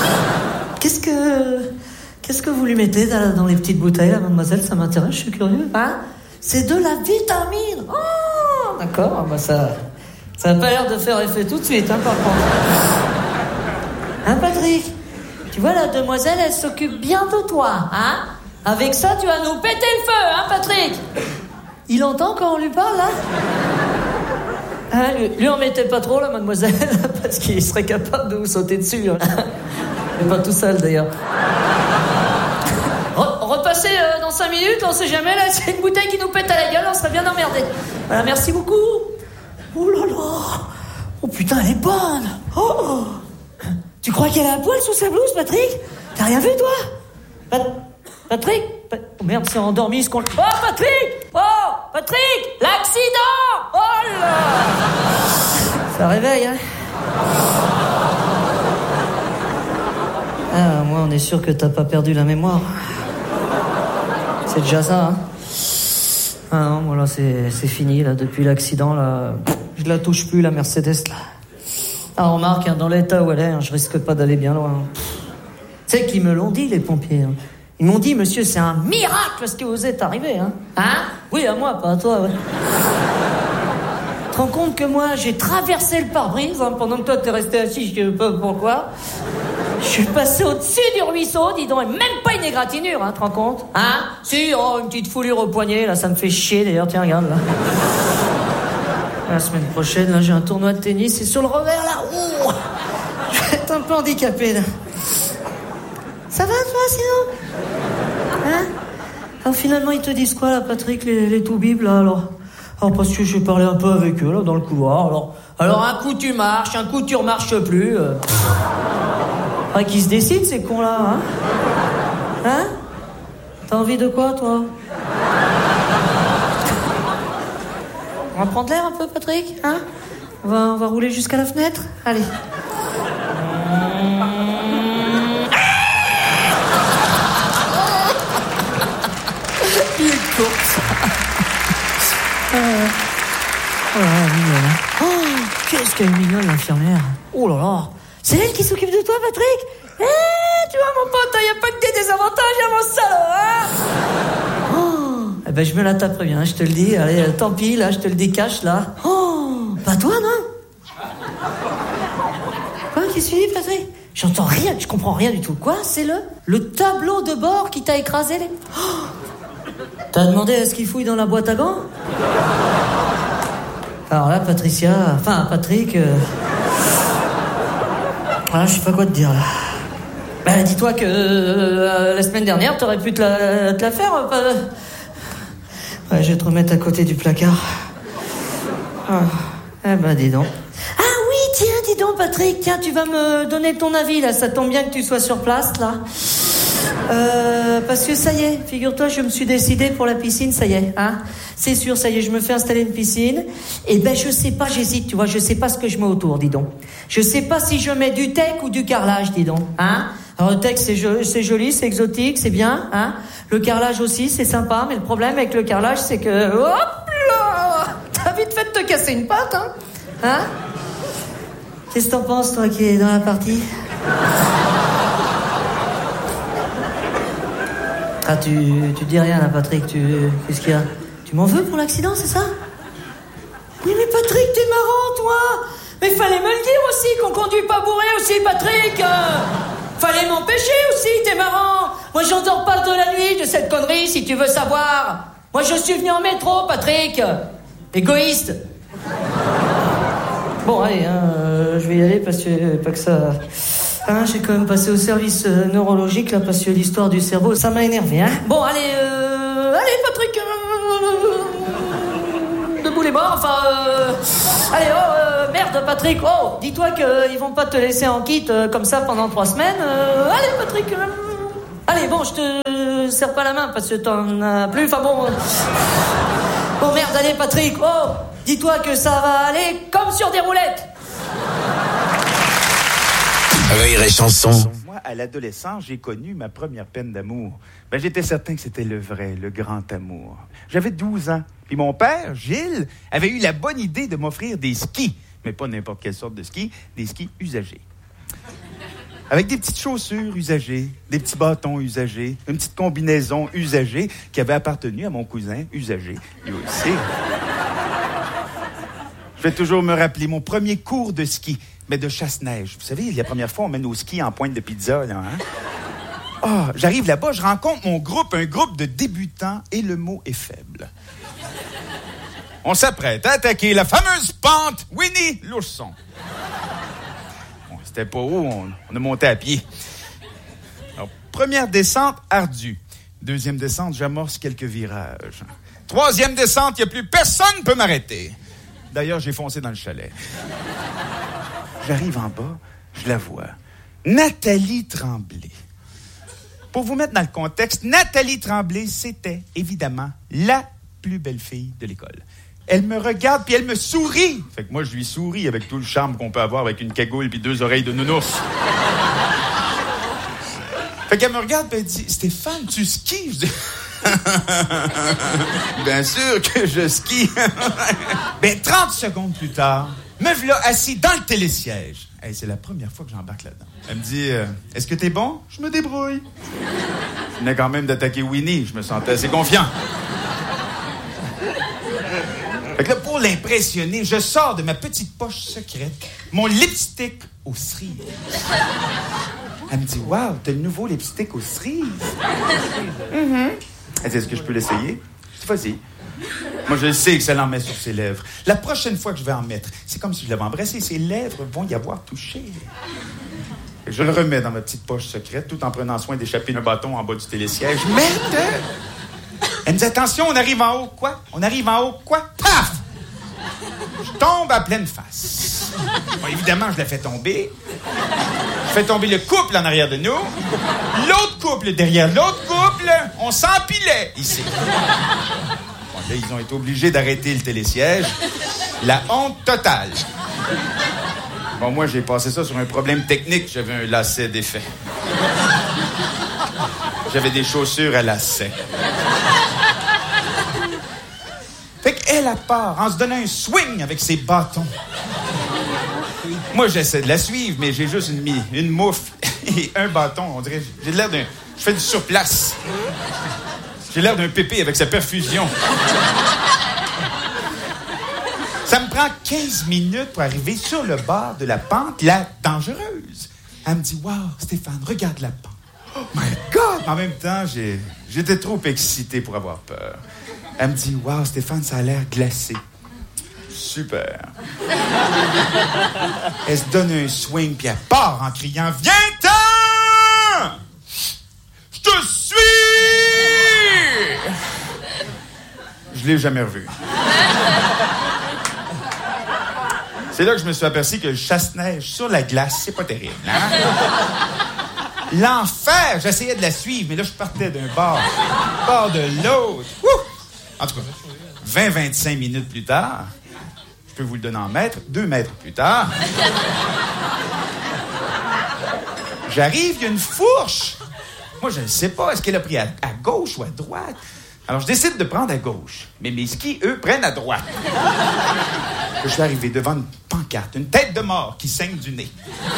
Qu'est-ce que vous lui mettez dans les petites bouteilles là, mademoiselle? Ça m'intéresse, je suis curieux. Hein? C'est de la vitamine. Oh, d'accord, bah ça a pas l'air de faire effet tout de suite, hein, par contre. Hein, Patrick? Tu vois, la demoiselle, elle s'occupe bien de toi, hein? Avec ça, tu vas nous péter le feu, hein, Patrick? Il entend quand on lui parle, là? Hein, lui en mettez pas trop, là, mademoiselle, parce qu'il serait capable de vous sauter dessus, hein. Mais pas tout seul, d'ailleurs. Repassez dans 5 minutes, on sait jamais, là, c'est une bouteille qui nous pète à la gueule, on serait bien emmerdés. Voilà, merci beaucoup. Oh là là. Oh putain, elle est bonne. Oh. Tu crois qu'elle a un poil sous sa blouse, Patrick? T'as rien vu, toi? Patrick? Oh merde, c'est endormi, ce qu'on... Oh, Patrick! Oh, Patrick! L'accident! Oh là! Ça réveille, hein? Ah, moi, on est sûr que t'as pas perdu la mémoire. C'est déjà ça, hein? Ah non, moi, là, c'est fini, là, depuis l'accident, là. Je la touche plus, la Mercedes, là. Ah, remarque, hein, dans l'état où elle est, hein, je risque pas d'aller bien loin. Tu sais qu'ils me l'ont dit, les pompiers, hein. Ils m'ont dit, monsieur, c'est un miracle ce qui vous est arrivé, hein? Hein? Oui, à moi, pas à toi, ouais. Tu te rends compte que moi, j'ai traversé le pare-brise, hein, pendant que toi, t'es resté assis, je sais pas pourquoi. Je suis passé au-dessus du ruisseau, dis donc, et même pas une égratignure, hein, tu te rends compte? Hein? Si, oh, une petite foulure au poignet, là, ça me fait chier, d'ailleurs, tiens, regarde, là. La semaine prochaine, là, j'ai un tournoi de tennis, et sur le revers, là, ouh, je vais être un peu handicapé, là. Ça va, toi, sinon? Hein? Alors, finalement, ils te disent quoi, là, Patrick, les toubibs, là, alors, parce que j'ai parlé un peu avec eux, là, dans le couloir, alors un coup, tu marches, un coup, tu remarches plus, Faudrait qu'ils se décident, ces cons-là, hein? Hein? T'as envie de quoi, toi? On va prendre l'air un peu, Patrick, hein? On va rouler jusqu'à la fenêtre? Allez. Il est court, ça. Oh, mignonne. Oh, qu'est-ce qu'elle est mignonne, l'infirmière. Oh là là. C'est elle qui s'occupe de toi, Patrick? Tu vois, mon pote, y a pas que des désavantages à mon salaud, hein? Oh, eh ben, je me la taperai bien, je te le dis. Allez, tant pis, là, je te le décache, là. Oh, pas toi, non? Quoi, qu'est-ce que tu dis, Patrick? J'entends rien, je comprends rien du tout. Quoi, c'est le tableau de bord qui t'a écrasé les... Oh, t'as demandé à ce qu'il fouille dans la boîte à gants? Alors là, Patrick... Ah, je sais pas quoi te dire, là. Bah, dis-toi que la semaine dernière, t'aurais pu te la faire. Ouais, je vais te remettre à côté du placard. Ah, eh ben, dis donc. Ah oui, tiens, dis donc, Patrick, tiens, tu vas me donner ton avis, là. Ça tombe bien que tu sois sur place, là. Parce que ça y est, figure-toi, je me suis décidé pour la piscine, ça y est, hein. C'est sûr, ça y est, je me fais installer une piscine. Et ben, je sais pas, j'hésite, tu vois, je sais pas ce que je mets autour, dis donc. Je sais pas si je mets du teck ou du carrelage, dis donc, hein. Alors, le teck, c'est joli, c'est exotique, c'est bien, hein. Le carrelage aussi, c'est sympa, mais le problème avec le carrelage, c'est que, hop là, t'as vite fait de te casser une patte, hein. Hein? Qu'est-ce que t'en penses, toi, qui es dans la partie? Ah, tu dis rien, là, Patrick, qu'est-ce qu'il y a? Tu m'en veux pour l'accident, c'est ça? Oui, mais Patrick, t'es marrant, toi! Mais fallait me le dire aussi, qu'on conduit pas bourré aussi, Patrick! Fallait m'empêcher aussi, t'es marrant! Moi, j'en dors pas de la nuit de cette connerie, si tu veux savoir! Moi, je suis venu en métro, Patrick! Égoïste! Bon, allez, hein, je vais y aller parce que, pas que ça... Hein, j'ai quand même passé au service neurologique, là, parce que l'histoire du cerveau, ça m'a énervé, hein. Bon, allez, Allez, Patrick, debout les bras, enfin... Allez, merde, Patrick, dis-toi qu'ils vont pas te laisser en kit comme ça pendant 3 semaines. Allez, Patrick, allez, bon, je te serre pas la main parce que t'en as plus, enfin bon... Bon, merde, allez, Patrick, dis-toi que ça va aller comme sur des roulettes. Rire et chanson. Moi, à l'adolescence, j'ai connu ma première peine d'amour. J'étais certain que c'était le vrai, le grand amour. J'avais 12 ans. Puis mon père, Gilles, avait eu la bonne idée de m'offrir des skis. Mais pas n'importe quelle sorte de skis, des skis usagés. Avec des petites chaussures usagées, des petits bâtons usagés, une petite combinaison usagée qui avait appartenu à mon cousin usagé, lui aussi. Je vais toujours me rappeler mon premier cours de ski, mais de chasse-neige. Vous savez, la première fois, on met nos skis en pointe de pizza, là, hein? J'arrive là-bas, je rencontre mon groupe, un groupe de débutants, et le mot est faible. On s'apprête à attaquer la fameuse pente Winnie l'ourson. Bon, c'était pas haut, on a monté à pied. Alors, première descente, ardue. Deuxième descente, j'amorce quelques virages. Troisième descente, il n'y a plus personne peut m'arrêter. D'ailleurs, j'ai foncé dans le chalet. J'arrive en bas, je la vois. Nathalie Tremblay. Pour vous mettre dans le contexte, Nathalie Tremblay, c'était évidemment la plus belle fille de l'école. Elle me regarde puis elle me sourit. Fait que moi, je lui souris avec tout le charme qu'on peut avoir avec une cagoule puis 2 oreilles de nounours. Fait qu'elle me regarde puis elle dit « Stéphane, tu skis? » Je dis « Bien sûr que je skie. » 30 secondes plus tard, me voilà assis dans le télésiège. Hey, c'est la première fois que j'embarque là-dedans. Elle me dit « Est-ce que t'es bon? » Je me débrouille. Je venais quand même d'attaquer Winnie. Je me sentais assez confiant. Fait que là, pour l'impressionner, je sors de ma petite poche secrète mon lipstick aux cerises. Elle me dit « Wow, t'as le nouveau lipstick aux cerises. » Elle dit « Est-ce que je peux l'essayer? » Je dis « Vas-y. » Moi, je sais que ça l'en met sur ses lèvres. La prochaine fois que je vais en mettre, c'est comme si je l'avais embrassé. Ses lèvres vont y avoir touché. Et je le remets dans ma petite poche secrète, tout en prenant soin d'échapper un bâton en bas du télésiège. Merde! Elle me dit « Attention, on arrive en haut. » Quoi? On arrive en haut. Quoi? Paf! Je tombe à pleine face. Bon, évidemment, je la fais tomber. Je fais tomber le couple en arrière de nous. L'autre couple derrière l'autre couple. On s'empilait ici. Bon, là, ils ont été obligés d'arrêter le télésiège. La honte totale. Bon, moi, j'ai passé ça sur un problème technique. J'avais un lacet défait. J'avais des chaussures à lacet. Fait qu'elle a part en se donnant un swing avec ses bâtons. Moi, j'essaie de la suivre, mais j'ai juste une moufle et un bâton. On dirait, j'ai l'air d'un... Je fais du surplace. J'ai l'air d'un pépé avec sa perfusion. Ça me prend 15 minutes pour arriver sur le bord de la pente, la dangereuse. Elle me dit, « Wow, Stéphane, regarde la pente. » Oh my God! En même temps, j'étais trop excité pour avoir peur. Elle me dit, « Wow, Stéphane, ça a l'air glacé. » Super. Elle se donne un swing, puis elle part en criant, « Viens-t'en! Je te suis! » Je l'ai jamais revu. C'est là que je me suis aperçu que le chasse-neige sur la glace, c'est pas terrible, hein? L'enfer! J'essayais de la suivre, mais là, je partais d'un bord de l'autre. Ouh! En tout cas, 20-25 minutes plus tard, je peux vous le donner en mètres, 2 mètres plus tard, j'arrive, il y a une fourche. Moi, je ne sais pas, est-ce qu'elle a pris à gauche ou à droite? Alors, je décide de prendre à gauche, mais mes skis, eux, prennent à droite. Je suis arrivé devant une pancarte, une tête de mort qui saigne du nez.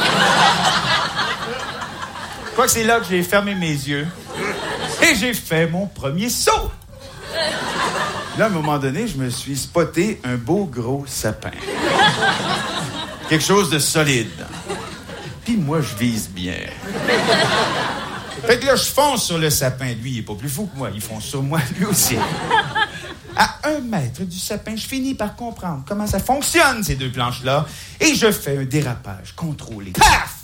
Je crois que c'est là que j'ai fermé mes yeux et j'ai fait mon premier saut. Là, à un moment donné, je me suis spoté un beau gros sapin. Quelque chose de solide. Puis moi, je vise bien. Fait que là, je fonce sur le sapin. Lui, il est pas plus fou que moi. Il fonce sur moi, lui aussi. À 1 mètre du sapin, je finis par comprendre comment ça fonctionne, ces 2 planches-là, et je fais un dérapage contrôlé. Paf!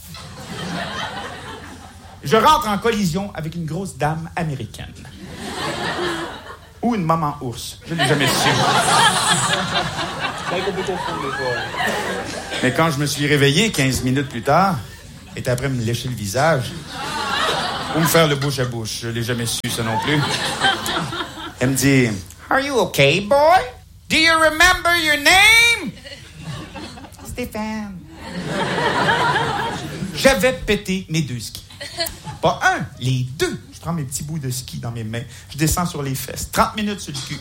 Je rentre en collision avec une grosse dame américaine. ou une maman ours. Je l'ai jamais su. Mais quand je me suis réveillé 15 minutes plus tard, elle était après me lécher le visage ou me faire le bouche à bouche. Je l'ai jamais su, ça non plus. Elle me dit, Are you okay, boy? Do you remember your name? Stéphane. J'avais pété mes 2 skis. Pas un, les 2. Je prends mes petits bouts de ski dans mes mains. Je descends sur les fesses. 30 minutes sur le cul.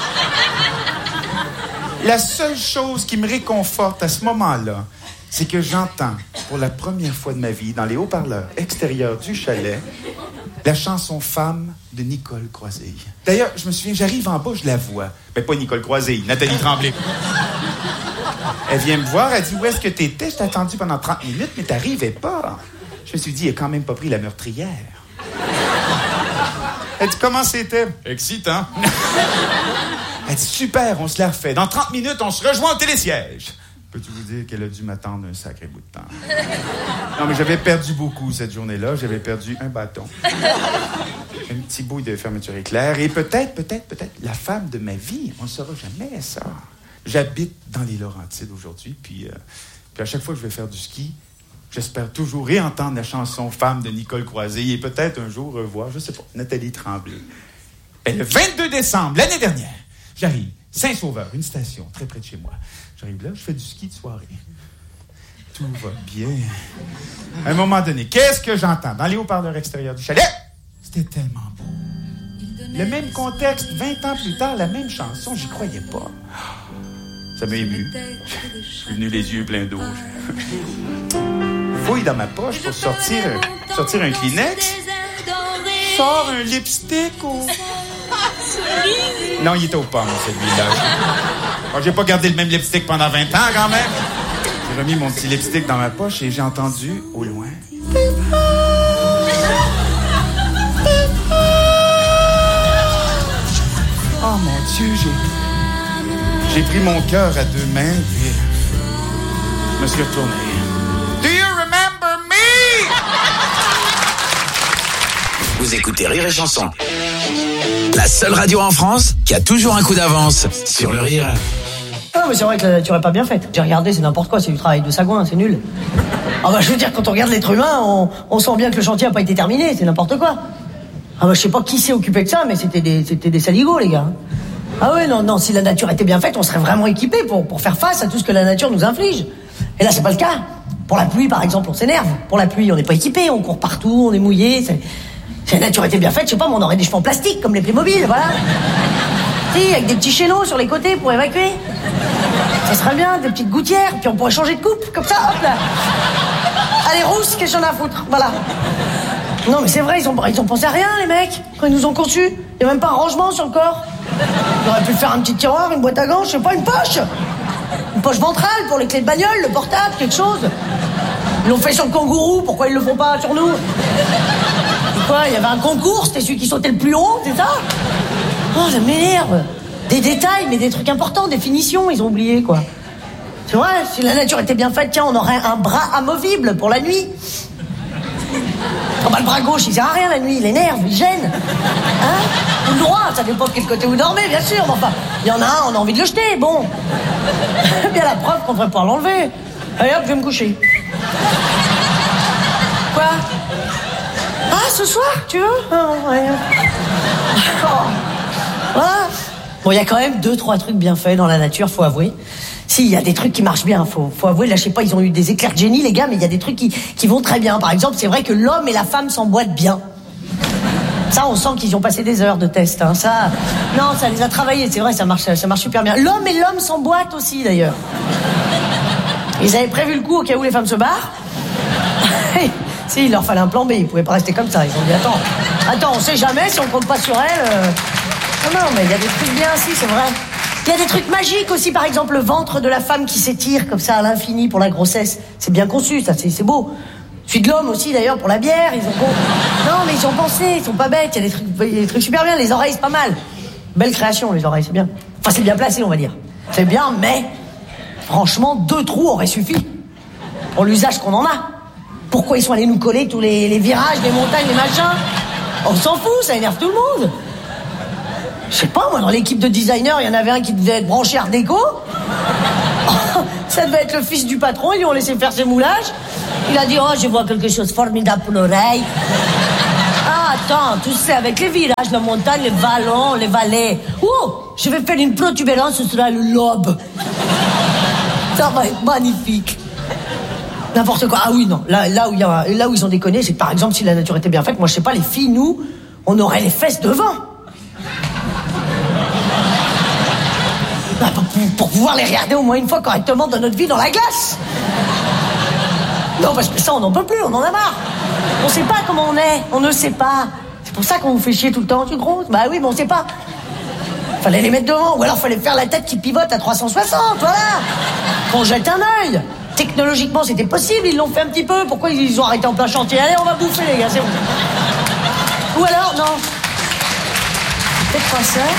La seule chose qui me réconforte à ce moment-là, c'est que j'entends, pour la première fois de ma vie, dans les haut-parleurs extérieurs du chalet, la chanson Femme de Nicole Croisille. D'ailleurs, je me souviens, j'arrive en bas, je la vois. Ben, pas Nicole Croisille, Nathalie Tremblay. Elle vient me voir, elle dit, où est-ce que t'étais? Je t'ai attendu pendant 30 minutes, mais t'arrivais pas. Je me suis dit, il a quand même pas pris la meurtrière. Elle dit, comment c'était? Excitant. Elle dit, super, on se la refait. Dans 30 minutes, on se rejoint au télésiège. Peux-tu vous dire qu'elle a dû m'attendre un sacré bout de temps? Non, mais j'avais perdu beaucoup cette journée-là. J'avais perdu un bâton. Un petit bout de fermeture éclair. Et peut-être, la femme de ma vie. On ne saura jamais ça. J'habite dans les Laurentides aujourd'hui. Puis à chaque fois que je vais faire du ski, j'espère toujours réentendre la chanson Femme de Nicole Croisille et peut-être un jour revoir, je sais pas, Nathalie Tremblay. Et le 22 décembre, l'année dernière, j'arrive, Saint-Sauveur, une station très près de chez moi. J'arrive là, je fais du ski de soirée. Tout va bien. À un moment donné, qu'est-ce que j'entends dans les haut-parleurs extérieurs du chalet? C'était tellement beau. Le même contexte, 20 ans plus tard, la même chanson, j'y croyais pas. Ça m'a ému. Je suis venu les yeux pleins d'eau. Fouille dans ma poche pour sortir un Kleenex. Sors un lipstick ou... Non, il était aux pommes, celui-là. Alors, j'ai pas gardé le même lipstick pendant 20 ans, quand même. J'ai remis mon petit lipstick dans ma poche et j'ai entendu, au loin... Oh, mon Dieu, j'ai pris mon cœur à 2 mains et je me suis retourné. Do you remember me? Vous écoutez Rire et Chanson. La seule radio en France qui a toujours un coup d'avance sur le rire. Ah, mais c'est vrai que la nature est pas bien faite. J'ai regardé, c'est n'importe quoi, c'est du travail de sagouin, c'est nul. Ah bah je veux dire, quand on regarde l'être humain, on sent bien que le chantier a pas été terminé, c'est n'importe quoi. Ah bah je sais pas qui s'est occupé de ça, mais c'était des saligots, les gars. Ah ouais, non, si la nature était bien faite, on serait vraiment équipés pour faire face à tout ce que la nature nous inflige. Et là, c'est pas le cas. Pour la pluie, par exemple, on s'énerve. Pour la pluie, on n'est pas équipé, on court partout, on est mouillé. Si la nature était bien faite, je sais pas, mais on aurait des cheveux en plastique, comme les Playmobil, voilà. Si, avec des petits chaînons sur les côtés pour évacuer. Ça serait bien, des petites gouttières, puis on pourrait changer de coupe, comme ça, hop là. Allez, rousse, qu'est-ce que j'en ai à foutre, voilà. Non, mais c'est vrai, ils ont pensé à rien, les mecs, quand ils nous ont conçus. Il n'y a même pas un rangement sur le corps. Ils auraient pu faire un petit tiroir, une boîte à gants, je sais pas, une poche. Une poche ventrale pour les clés de bagnole, le portable, quelque chose. Ils l'ont fait sur le kangourou, pourquoi ils le font pas sur nous? Quoi, il y avait un concours, c'était celui qui sautait le plus haut, c'est ça? Oh, ça m'énerve. Des détails, mais des trucs importants, des finitions, ils ont oublié, quoi. C'est vrai, si la nature était bien faite, tiens, on aurait un bras amovible pour la nuit. Oh bah le bras gauche, il sert à rien la nuit, il énerve, il gêne. Hein? Ou le droit, ça dépend de quel côté vous dormez, bien sûr, mais enfin, il y en a un, on a envie de le jeter, bon. Bien la preuve qu'on devrait pouvoir l'enlever. Allez hop, je vais me coucher. Quoi? Ah, ce soir, tu veux? Oh, ouais. Oh. Voilà. Bon, il y a quand même 2-3 trucs bien faits dans la nature, faut avouer. Si, il y a des trucs qui marchent bien, faut avouer. Là, je sais pas, ils ont eu des éclairs de génie, les gars, mais il y a des trucs qui vont très bien. Par exemple, c'est vrai que l'homme et la femme s'emboîtent bien. Ça, on sent qu'ils ont passé des heures de test, hein. Ça, non, ça les a travaillés, c'est vrai, ça marche super bien. L'homme et l'homme s'emboîtent aussi, d'ailleurs. Ils avaient prévu le coup au cas où les femmes se barrent. Si, il leur fallait un plan B, ils pouvaient pas rester comme ça. Ils ont dit, attends, on sait jamais si on compte pas sur elle. Non, mais il y a des trucs bien, si, c'est vrai. Il y a des trucs magiques aussi, par exemple, le ventre de la femme qui s'étire comme ça à l'infini pour la grossesse. C'est bien conçu, ça, c'est beau. Celui de l'homme aussi, d'ailleurs, pour la bière, Non, mais ils ont pensé, ils sont pas bêtes, il y a des trucs super bien, les oreilles, c'est pas mal. Belle création, les oreilles, c'est bien. Enfin, c'est bien placé, on va dire. C'est bien, mais, franchement, 2 trous auraient suffi. Pour l'usage qu'on en a. Pourquoi ils sont allés nous coller tous les virages, les montagnes, les machins? On s'en fout, ça énerve tout le monde. Je sais pas, moi, dans l'équipe de designers, il y en avait un qui devait être branché art déco. Ça devait être le fils du patron, ils lui ont laissé faire ses moulages. Il a dit, oh, je vois quelque chose de formidable pour l'oreille. Ah, attends, tu sais, avec les virages, la montagne, les vallons, les vallées. Oh, je vais faire une protubérance, ce sera le lobe. Ça va être magnifique. N'importe quoi. Ah oui, non. Là où ils ont déconné, c'est que par exemple, si la nature était bien faite, moi je sais pas, les filles, nous, on aurait les fesses devant. Pour pouvoir les regarder au moins une fois correctement dans notre vie dans la glace. Non, parce que ça, on n'en peut plus, on en a marre. On sait pas comment on est, on ne sait pas. C'est pour ça qu'on vous fait chier tout le temps, tu gros. Bah oui, mais on sait pas. Fallait les mettre devant, ou alors fallait faire la tête qui pivote à 360, voilà. Qu'on jette un œil. Technologiquement, c'était possible, ils l'ont fait un petit peu. Pourquoi ils ont arrêté en plein chantier? Allez, on va bouffer, les gars, c'est bon. Ou alors, non. Peut-être pas ça.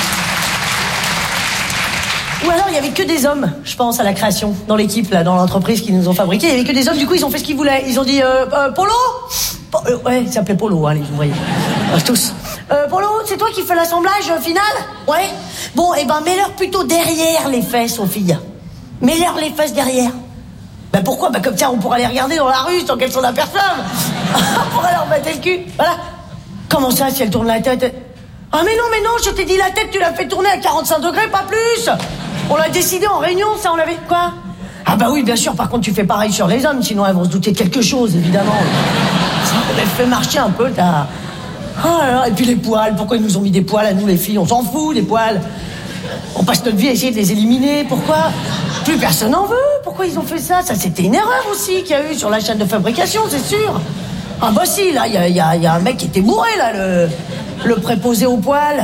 Ou alors, il y avait que des hommes, je pense, à la création, dans l'équipe, là, dans l'entreprise qui nous ont fabriqué. Il y avait que des hommes, du coup, ils ont fait ce qu'ils voulaient. Ils ont dit, Polo ouais, il s'appelait Polo, allez, vous voyez. Tous. Polo, c'est toi qui fais l'assemblage final? Ouais. Bon, eh ben, mets-leur plutôt derrière les fesses aux filles. Mets-leur les fesses derrière. Ben pourquoi? Ben comme ça, on pourra les regarder dans la rue sans qu'elles s'en aperçoivent. On pourra leur battre le cul. Voilà. Comment ça, si elles tournent la tête? Ah mais non, je t'ai dit la tête, tu l'as fait tourner à 45 degrés, pas plus. On l'a décidé en réunion, ça, on l'avait... Quoi? Ah bah oui, bien sûr, par contre, tu fais pareil sur les hommes, sinon elles vont se douter de quelque chose, évidemment. Ça fait marcher un peu, t'as... Oh là là, et puis les poils, pourquoi ils nous ont mis des poils à nous, les filles? On s'en fout, des poils. On passe notre vie à essayer de les éliminer, pourquoi? Plus personne n'en veut, pourquoi ils ont fait ça? Ça, c'était une erreur aussi qu'il y a eu sur la chaîne de fabrication, c'est sûr. Ah bah si, là, il y a un mec qui était bourré, là, le préposé aux poils.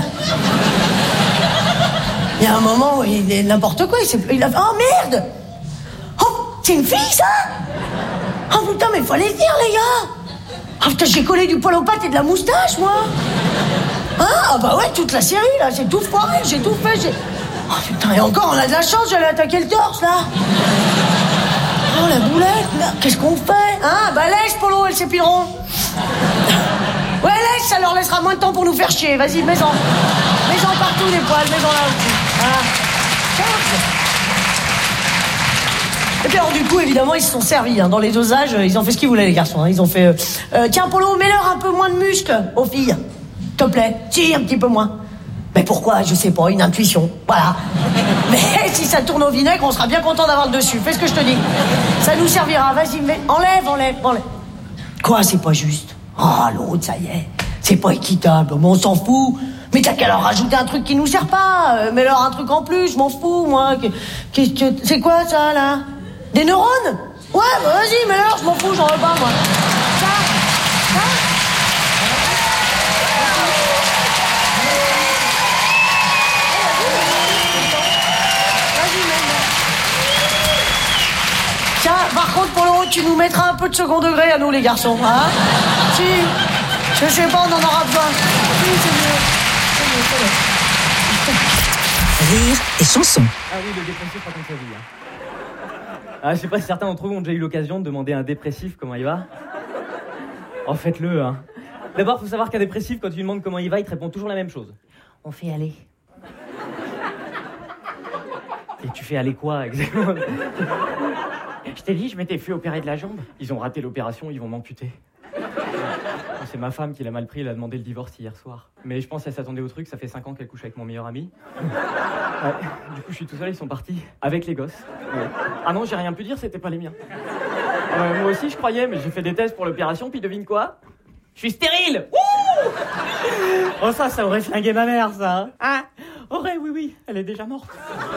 Il y a un moment où il est n'importe quoi, il a fait... Oh merde! Oh, c'est une fille, ça? Oh putain, mais il faut aller le dire, les gars! Ah putain, j'ai collé du poil aux pattes et de la moustache, moi! Ah bah ouais, toute la série, là, j'ai tout foiré, j'ai tout fait, Oh putain, et encore, on a de la chance, j'allais attaquer le torse, là! Oh, la boulette, là, qu'est-ce qu'on fait? Hein? Bah laisse, Polo, elles s'épileront! Ouais, laisse, ça leur laissera moins de temps pour nous faire chier, vas-y, mets-en! Mets-en partout, les poils, mets-en là aussi! Voilà. Et puis alors du coup, évidemment, ils se sont servis, hein. Dans les dosages, ils ont fait ce qu'ils voulaient, les garçons, hein. Ils ont fait tiens, Polo, mets-leur un peu moins de muscles aux filles, s'il te plaît. Si, un petit peu moins. Mais pourquoi? Je sais pas, une intuition, voilà. Mais si ça tourne au vinaigre, on sera bien content d'avoir le dessus. Fais ce que je te dis. Ça nous servira, vas-y, enlève. Quoi, c'est pas juste? Oh, l'autre, ça y est, c'est pas équitable, mais on s'en fout. Mais t'as qu'à leur rajouter un truc qui nous sert pas. Mets-leur un truc en plus, je m'en fous, moi. C'est quoi, ça, là? Des neurones? Ouais, bah vas-y, mets-leur, je m'en fous, j'en veux pas, moi. Ça? Tiens, par contre, Polo, tu nous mettras un peu de second degré à nous, les garçons, hein? Si. Je sais pas, on en aura besoin. Si, c'est mieux. Rire et chanson. Ah oui, le dépressif raconte sa vie. Hein. Ah, je sais pas si certains d'entre vous ont déjà eu l'occasion de demander à un dépressif comment il va. Oh, faites-le, hein. D'abord, faut savoir qu'un dépressif, quand tu lui demandes comment il va, il te répond toujours la même chose. On fait aller. Et tu fais aller quoi, exactement? Je t'ai dit, je m'étais fait opérer de la jambe. Ils ont raté l'opération, ils vont m'amputer. C'est ma femme qui l'a mal pris, elle a demandé le divorce hier soir. Mais je pense qu'elle s'attendait au truc, ça fait 5 ans qu'elle couche avec mon meilleur ami. Ouais. Du coup, je suis tout seul, ils sont partis. Avec les gosses. Ouais. Ah non, j'ai rien pu dire, c'était pas les miens. Moi aussi, je croyais, mais j'ai fait des tests pour l'opération, puis devine quoi? Je suis stérile. Wouh! Oh, ça aurait flingué ma mère, ça. Hein? Oui, elle est déjà morte.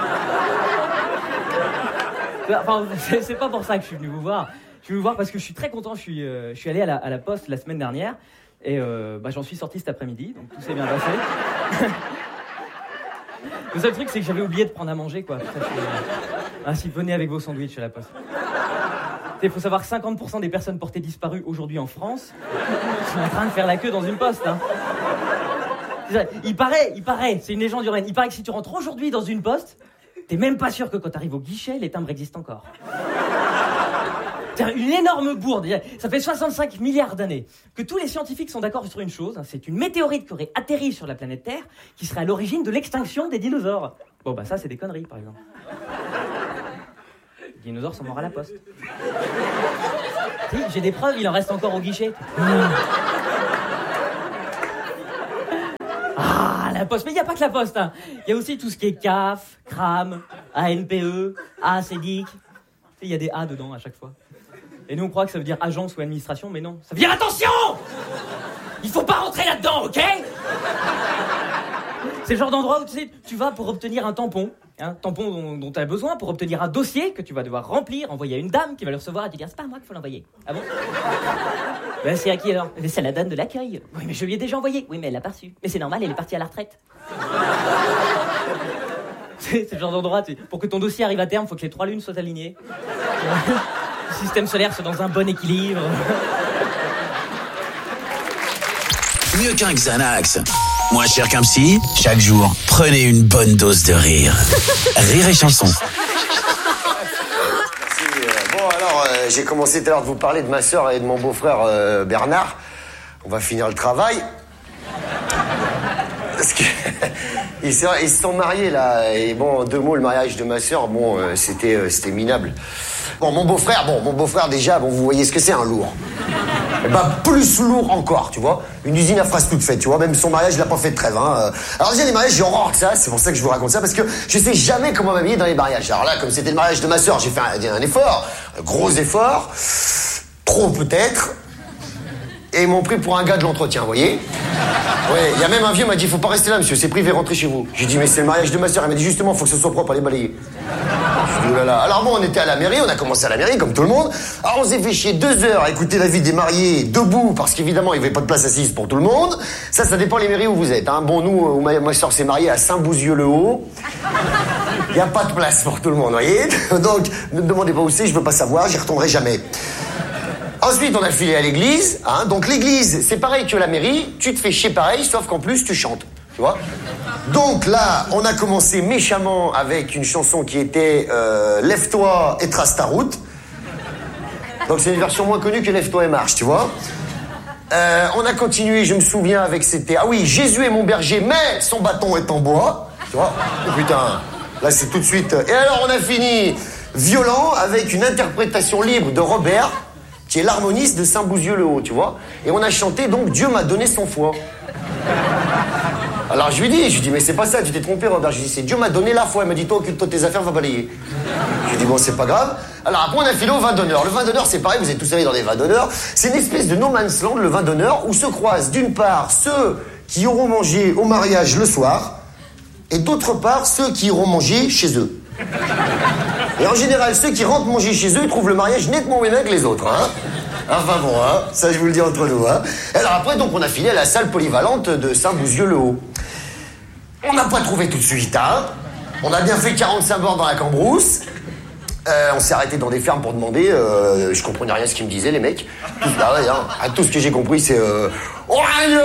Enfin, c'est pas pour ça que je suis venu vous voir. Je suis venu vous voir parce que je suis très content. Je suis allé à la poste la semaine dernière et j'en suis sorti cet après-midi, donc tout s'est bien passé. Le seul truc, c'est que j'avais oublié de prendre à manger, quoi. Ainsi, venez avec vos sandwichs à la poste. Il faut savoir que 50% des personnes portées disparues aujourd'hui en France sont en train de faire la queue dans une poste. Hein. Il paraît, c'est une légende urbaine, il paraît que si tu rentres aujourd'hui dans une poste, t'es même pas sûr que quand t'arrives au guichet, les timbres existent encore. C'est une énorme bourde. Ça fait 65 milliards d'années que tous les scientifiques sont d'accord sur une chose. C'est une météorite qui aurait atterri sur la planète Terre qui serait à l'origine de l'extinction des dinosaures. Bon, bah ça, c'est des conneries, par exemple. Les dinosaures sont morts à la poste. Si, j'ai des preuves, il en reste encore au guichet. Ah, la poste. Mais il n'y a pas que la poste. Hein. Il y a aussi tout ce qui est CAF, CRAM, ANPE, ACDIC. Il y a des A dedans à chaque fois. Et nous, on croit que ça veut dire agence ou administration, mais non. Ça veut dire attention! Il faut pas rentrer là-dedans, ok? C'est le genre d'endroit où tu vas pour obtenir un tampon. Un tampon dont tu as besoin pour obtenir un dossier que tu vas devoir remplir, envoyer à une dame qui va le recevoir et te dire c'est pas à moi qu'il faut l'envoyer. Ah bon? Ben c'est à qui alors? C'est la dame de l'accueil. Oui mais je lui ai déjà envoyé. Oui mais elle l'a pas reçu. Mais c'est normal, elle est partie à la retraite. C'est le genre d'endroit, pour que ton dossier arrive à terme, faut que les 3 lunes soient alignées. Le système solaire soit dans un bon équilibre. Mieux qu'un Xanax. Moins cher qu'un psy, chaque jour, prenez une bonne dose de rire. Rire et chanson. Bon, alors, j'ai commencé tout à l'heure de vous parler de ma sœur et de mon beau-frère Bernard. On va finir le travail. Parce que ils se sont mariés, là. Et bon, en 2 mots, le mariage de ma sœur, bon, c'était minable. Bon, mon beau-frère, déjà, bon, vous voyez ce que c'est, un lourd. Bah, plus lourd encore, tu vois. Une usine à phrases toute faite, tu vois. Même son mariage, il a pas fait de trêve, hein. Alors, déjà, les mariages, j'ai horreur de ça. C'est pour ça que je vous raconte ça, parce que je sais jamais comment m'habiller dans les mariages. Alors là, comme c'était le mariage de ma sœur, j'ai fait un effort. Un gros effort. Trop, peut-être. Et ils m'ont pris pour un gars de l'entretien, vous voyez. Ouais, il y a même un vieux m'a dit, faut pas rester là, monsieur, c'est privé, rentrez chez vous. J'ai dit, mais c'est le mariage de ma sœur. Il m'a dit, justement, faut que ce soit propre, allez balayer. J'ai dit, oh là là. Alors bon, on était à la mairie, on a commencé à la mairie, comme tout le monde. Alors on s'est fait chier 2 heures à écouter la vie des mariés debout, parce qu'évidemment, il n'y avait pas de place assise pour tout le monde. Ça dépend les mairies où vous êtes, hein. Bon, nous, ma sœur s'est mariée à Saint-Bouzieux-le-Haut. Il n'y a pas de place pour tout le monde, vous voyez. Donc, ne me demandez pas où c'est, je veux pas savoir, j'y retournerai jamais. Ensuite, on a filé à l'église, hein. Donc l'église, c'est pareil que la mairie, tu te fais chier pareil, sauf qu'en plus, tu chantes, tu vois. Donc là, on a commencé méchamment avec une chanson qui était Lève-toi et trace ta route. Donc c'est une version moins connue que Lève-toi et marche, tu vois. On a continué, je me souviens, avec c'était... Ah oui, Jésus est mon berger, mais son bâton est en bois, tu vois. Oh putain, là c'est tout de suite... Et alors on a fini violent avec une interprétation libre de Robert, qui est l'harmoniste de Saint-Bouzieux-le-Haut, tu vois. Et on a chanté donc Dieu m'a donné son foie. Alors je lui dis, mais c'est pas ça, tu t'es trompé Robert. Je lui dis, c'est Dieu m'a donné la foi. Il m'a dit, toi occupe-toi de tes affaires, va balayer. Je lui dis, bon c'est pas grave. Alors après on a filé au vin d'honneur. Le vin d'honneur c'est pareil, vous êtes tous allés dans des vins d'honneur. C'est une espèce de no man's land, le vin d'honneur, où se croisent d'une part ceux qui auront mangé au mariage le soir, et d'autre part ceux qui iront manger chez eux. Et en général, ceux qui rentrent manger chez eux, ils trouvent le mariage nettement moins bien que les autres, hein. Enfin bon, hein, ça je vous le dis entre nous, hein. Et alors après, donc, on a filé à la salle polyvalente de Saint-Bouzieux-le-Haut. On n'a pas trouvé tout de suite, hein. On a bien fait 45 bords dans la Cambrousse. On s'est arrêté dans des fermes pour demander, je comprenais rien à ce qu'ils me disaient, les mecs. Bah ouais, hein. Tout ce que j'ai compris, c'est Orageux,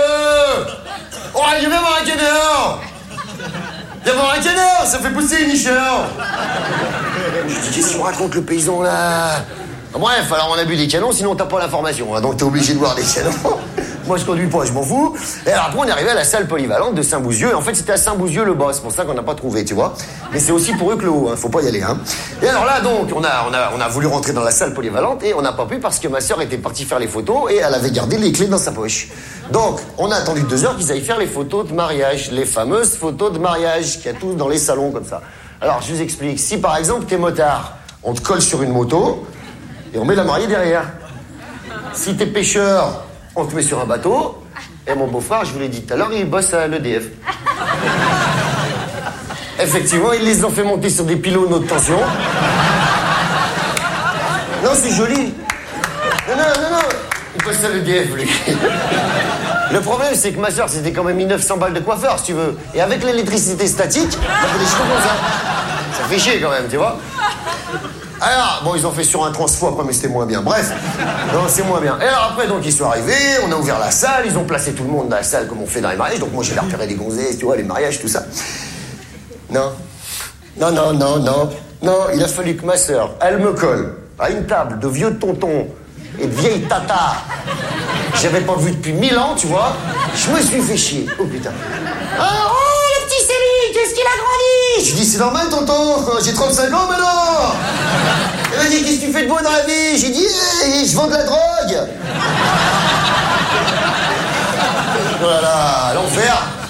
viens voir un canard. Viens voir un canard, ça fait pousser une nicheur. Je dis, qu'est-ce qu'on raconte le paysan là? Bref, alors on a bu des canons, sinon t'as pas l'information, hein, donc t'es obligé de boire des canons. Moi je conduis pas, je m'en fous. Et alors après on est arrivé à la salle polyvalente de Saint-Bouzieux, et en fait c'était à Saint-Bouzieux-le-Bas, c'est pour ça qu'on n'a pas trouvé, tu vois. Mais c'est aussi pour eux que le haut, hein, faut pas y aller, hein. Et alors là donc, on a voulu rentrer dans la salle polyvalente, et on n'a pas pu parce que ma sœur était partie faire les photos, et elle avait gardé les clés dans sa poche. Donc, on a attendu 2 heures qu'ils aillent faire les photos de mariage, les fameuses photos de mariage qu'il y a tous dans les salons comme ça. Alors, je vous explique. Si, par exemple, t'es motard, on te colle sur une moto et on met la mariée derrière. Si t'es pêcheur, on te met sur un bateau. Et mon beau-frère, je vous l'ai dit tout à l'heure, il bosse à l'EDF. Effectivement, ils les ont fait monter sur des pylônes haute tension. Non, c'est joli. Non. Il bosse à l'EDF, lui. Le problème, c'est que ma soeur, c'était quand même 1900 balles de coiffeur, si tu veux. Et avec l'électricité statique, ça fait des cheveux comme ça. Ça fait chier quand même, tu vois. Alors, bon, ils ont fait sur un transfo après, mais c'était moins bien. Bref, non, c'est moins bien. Et alors après, donc, ils sont arrivés, on a ouvert la salle, ils ont placé tout le monde dans la salle comme on fait dans les mariages. Donc moi, j'ai repéré des gonzesses, tu vois, les mariages, tout ça. Non, il a fallu que ma soeur, elle me colle à une table de vieux tontons et de vieilles tatas. J'avais pas vu depuis 1000 ans, tu vois. Je me suis fait chier. Oh putain. Oh, le petit Céline, qu'est-ce qu'il a grandi? Je dis, c'est normal, tonton. J'ai 35 ans maintenant. Il m'a dit, qu'est-ce que tu fais de beau dans la vie? J'ai dit, je vends de la drogue. Voilà, l'enfer.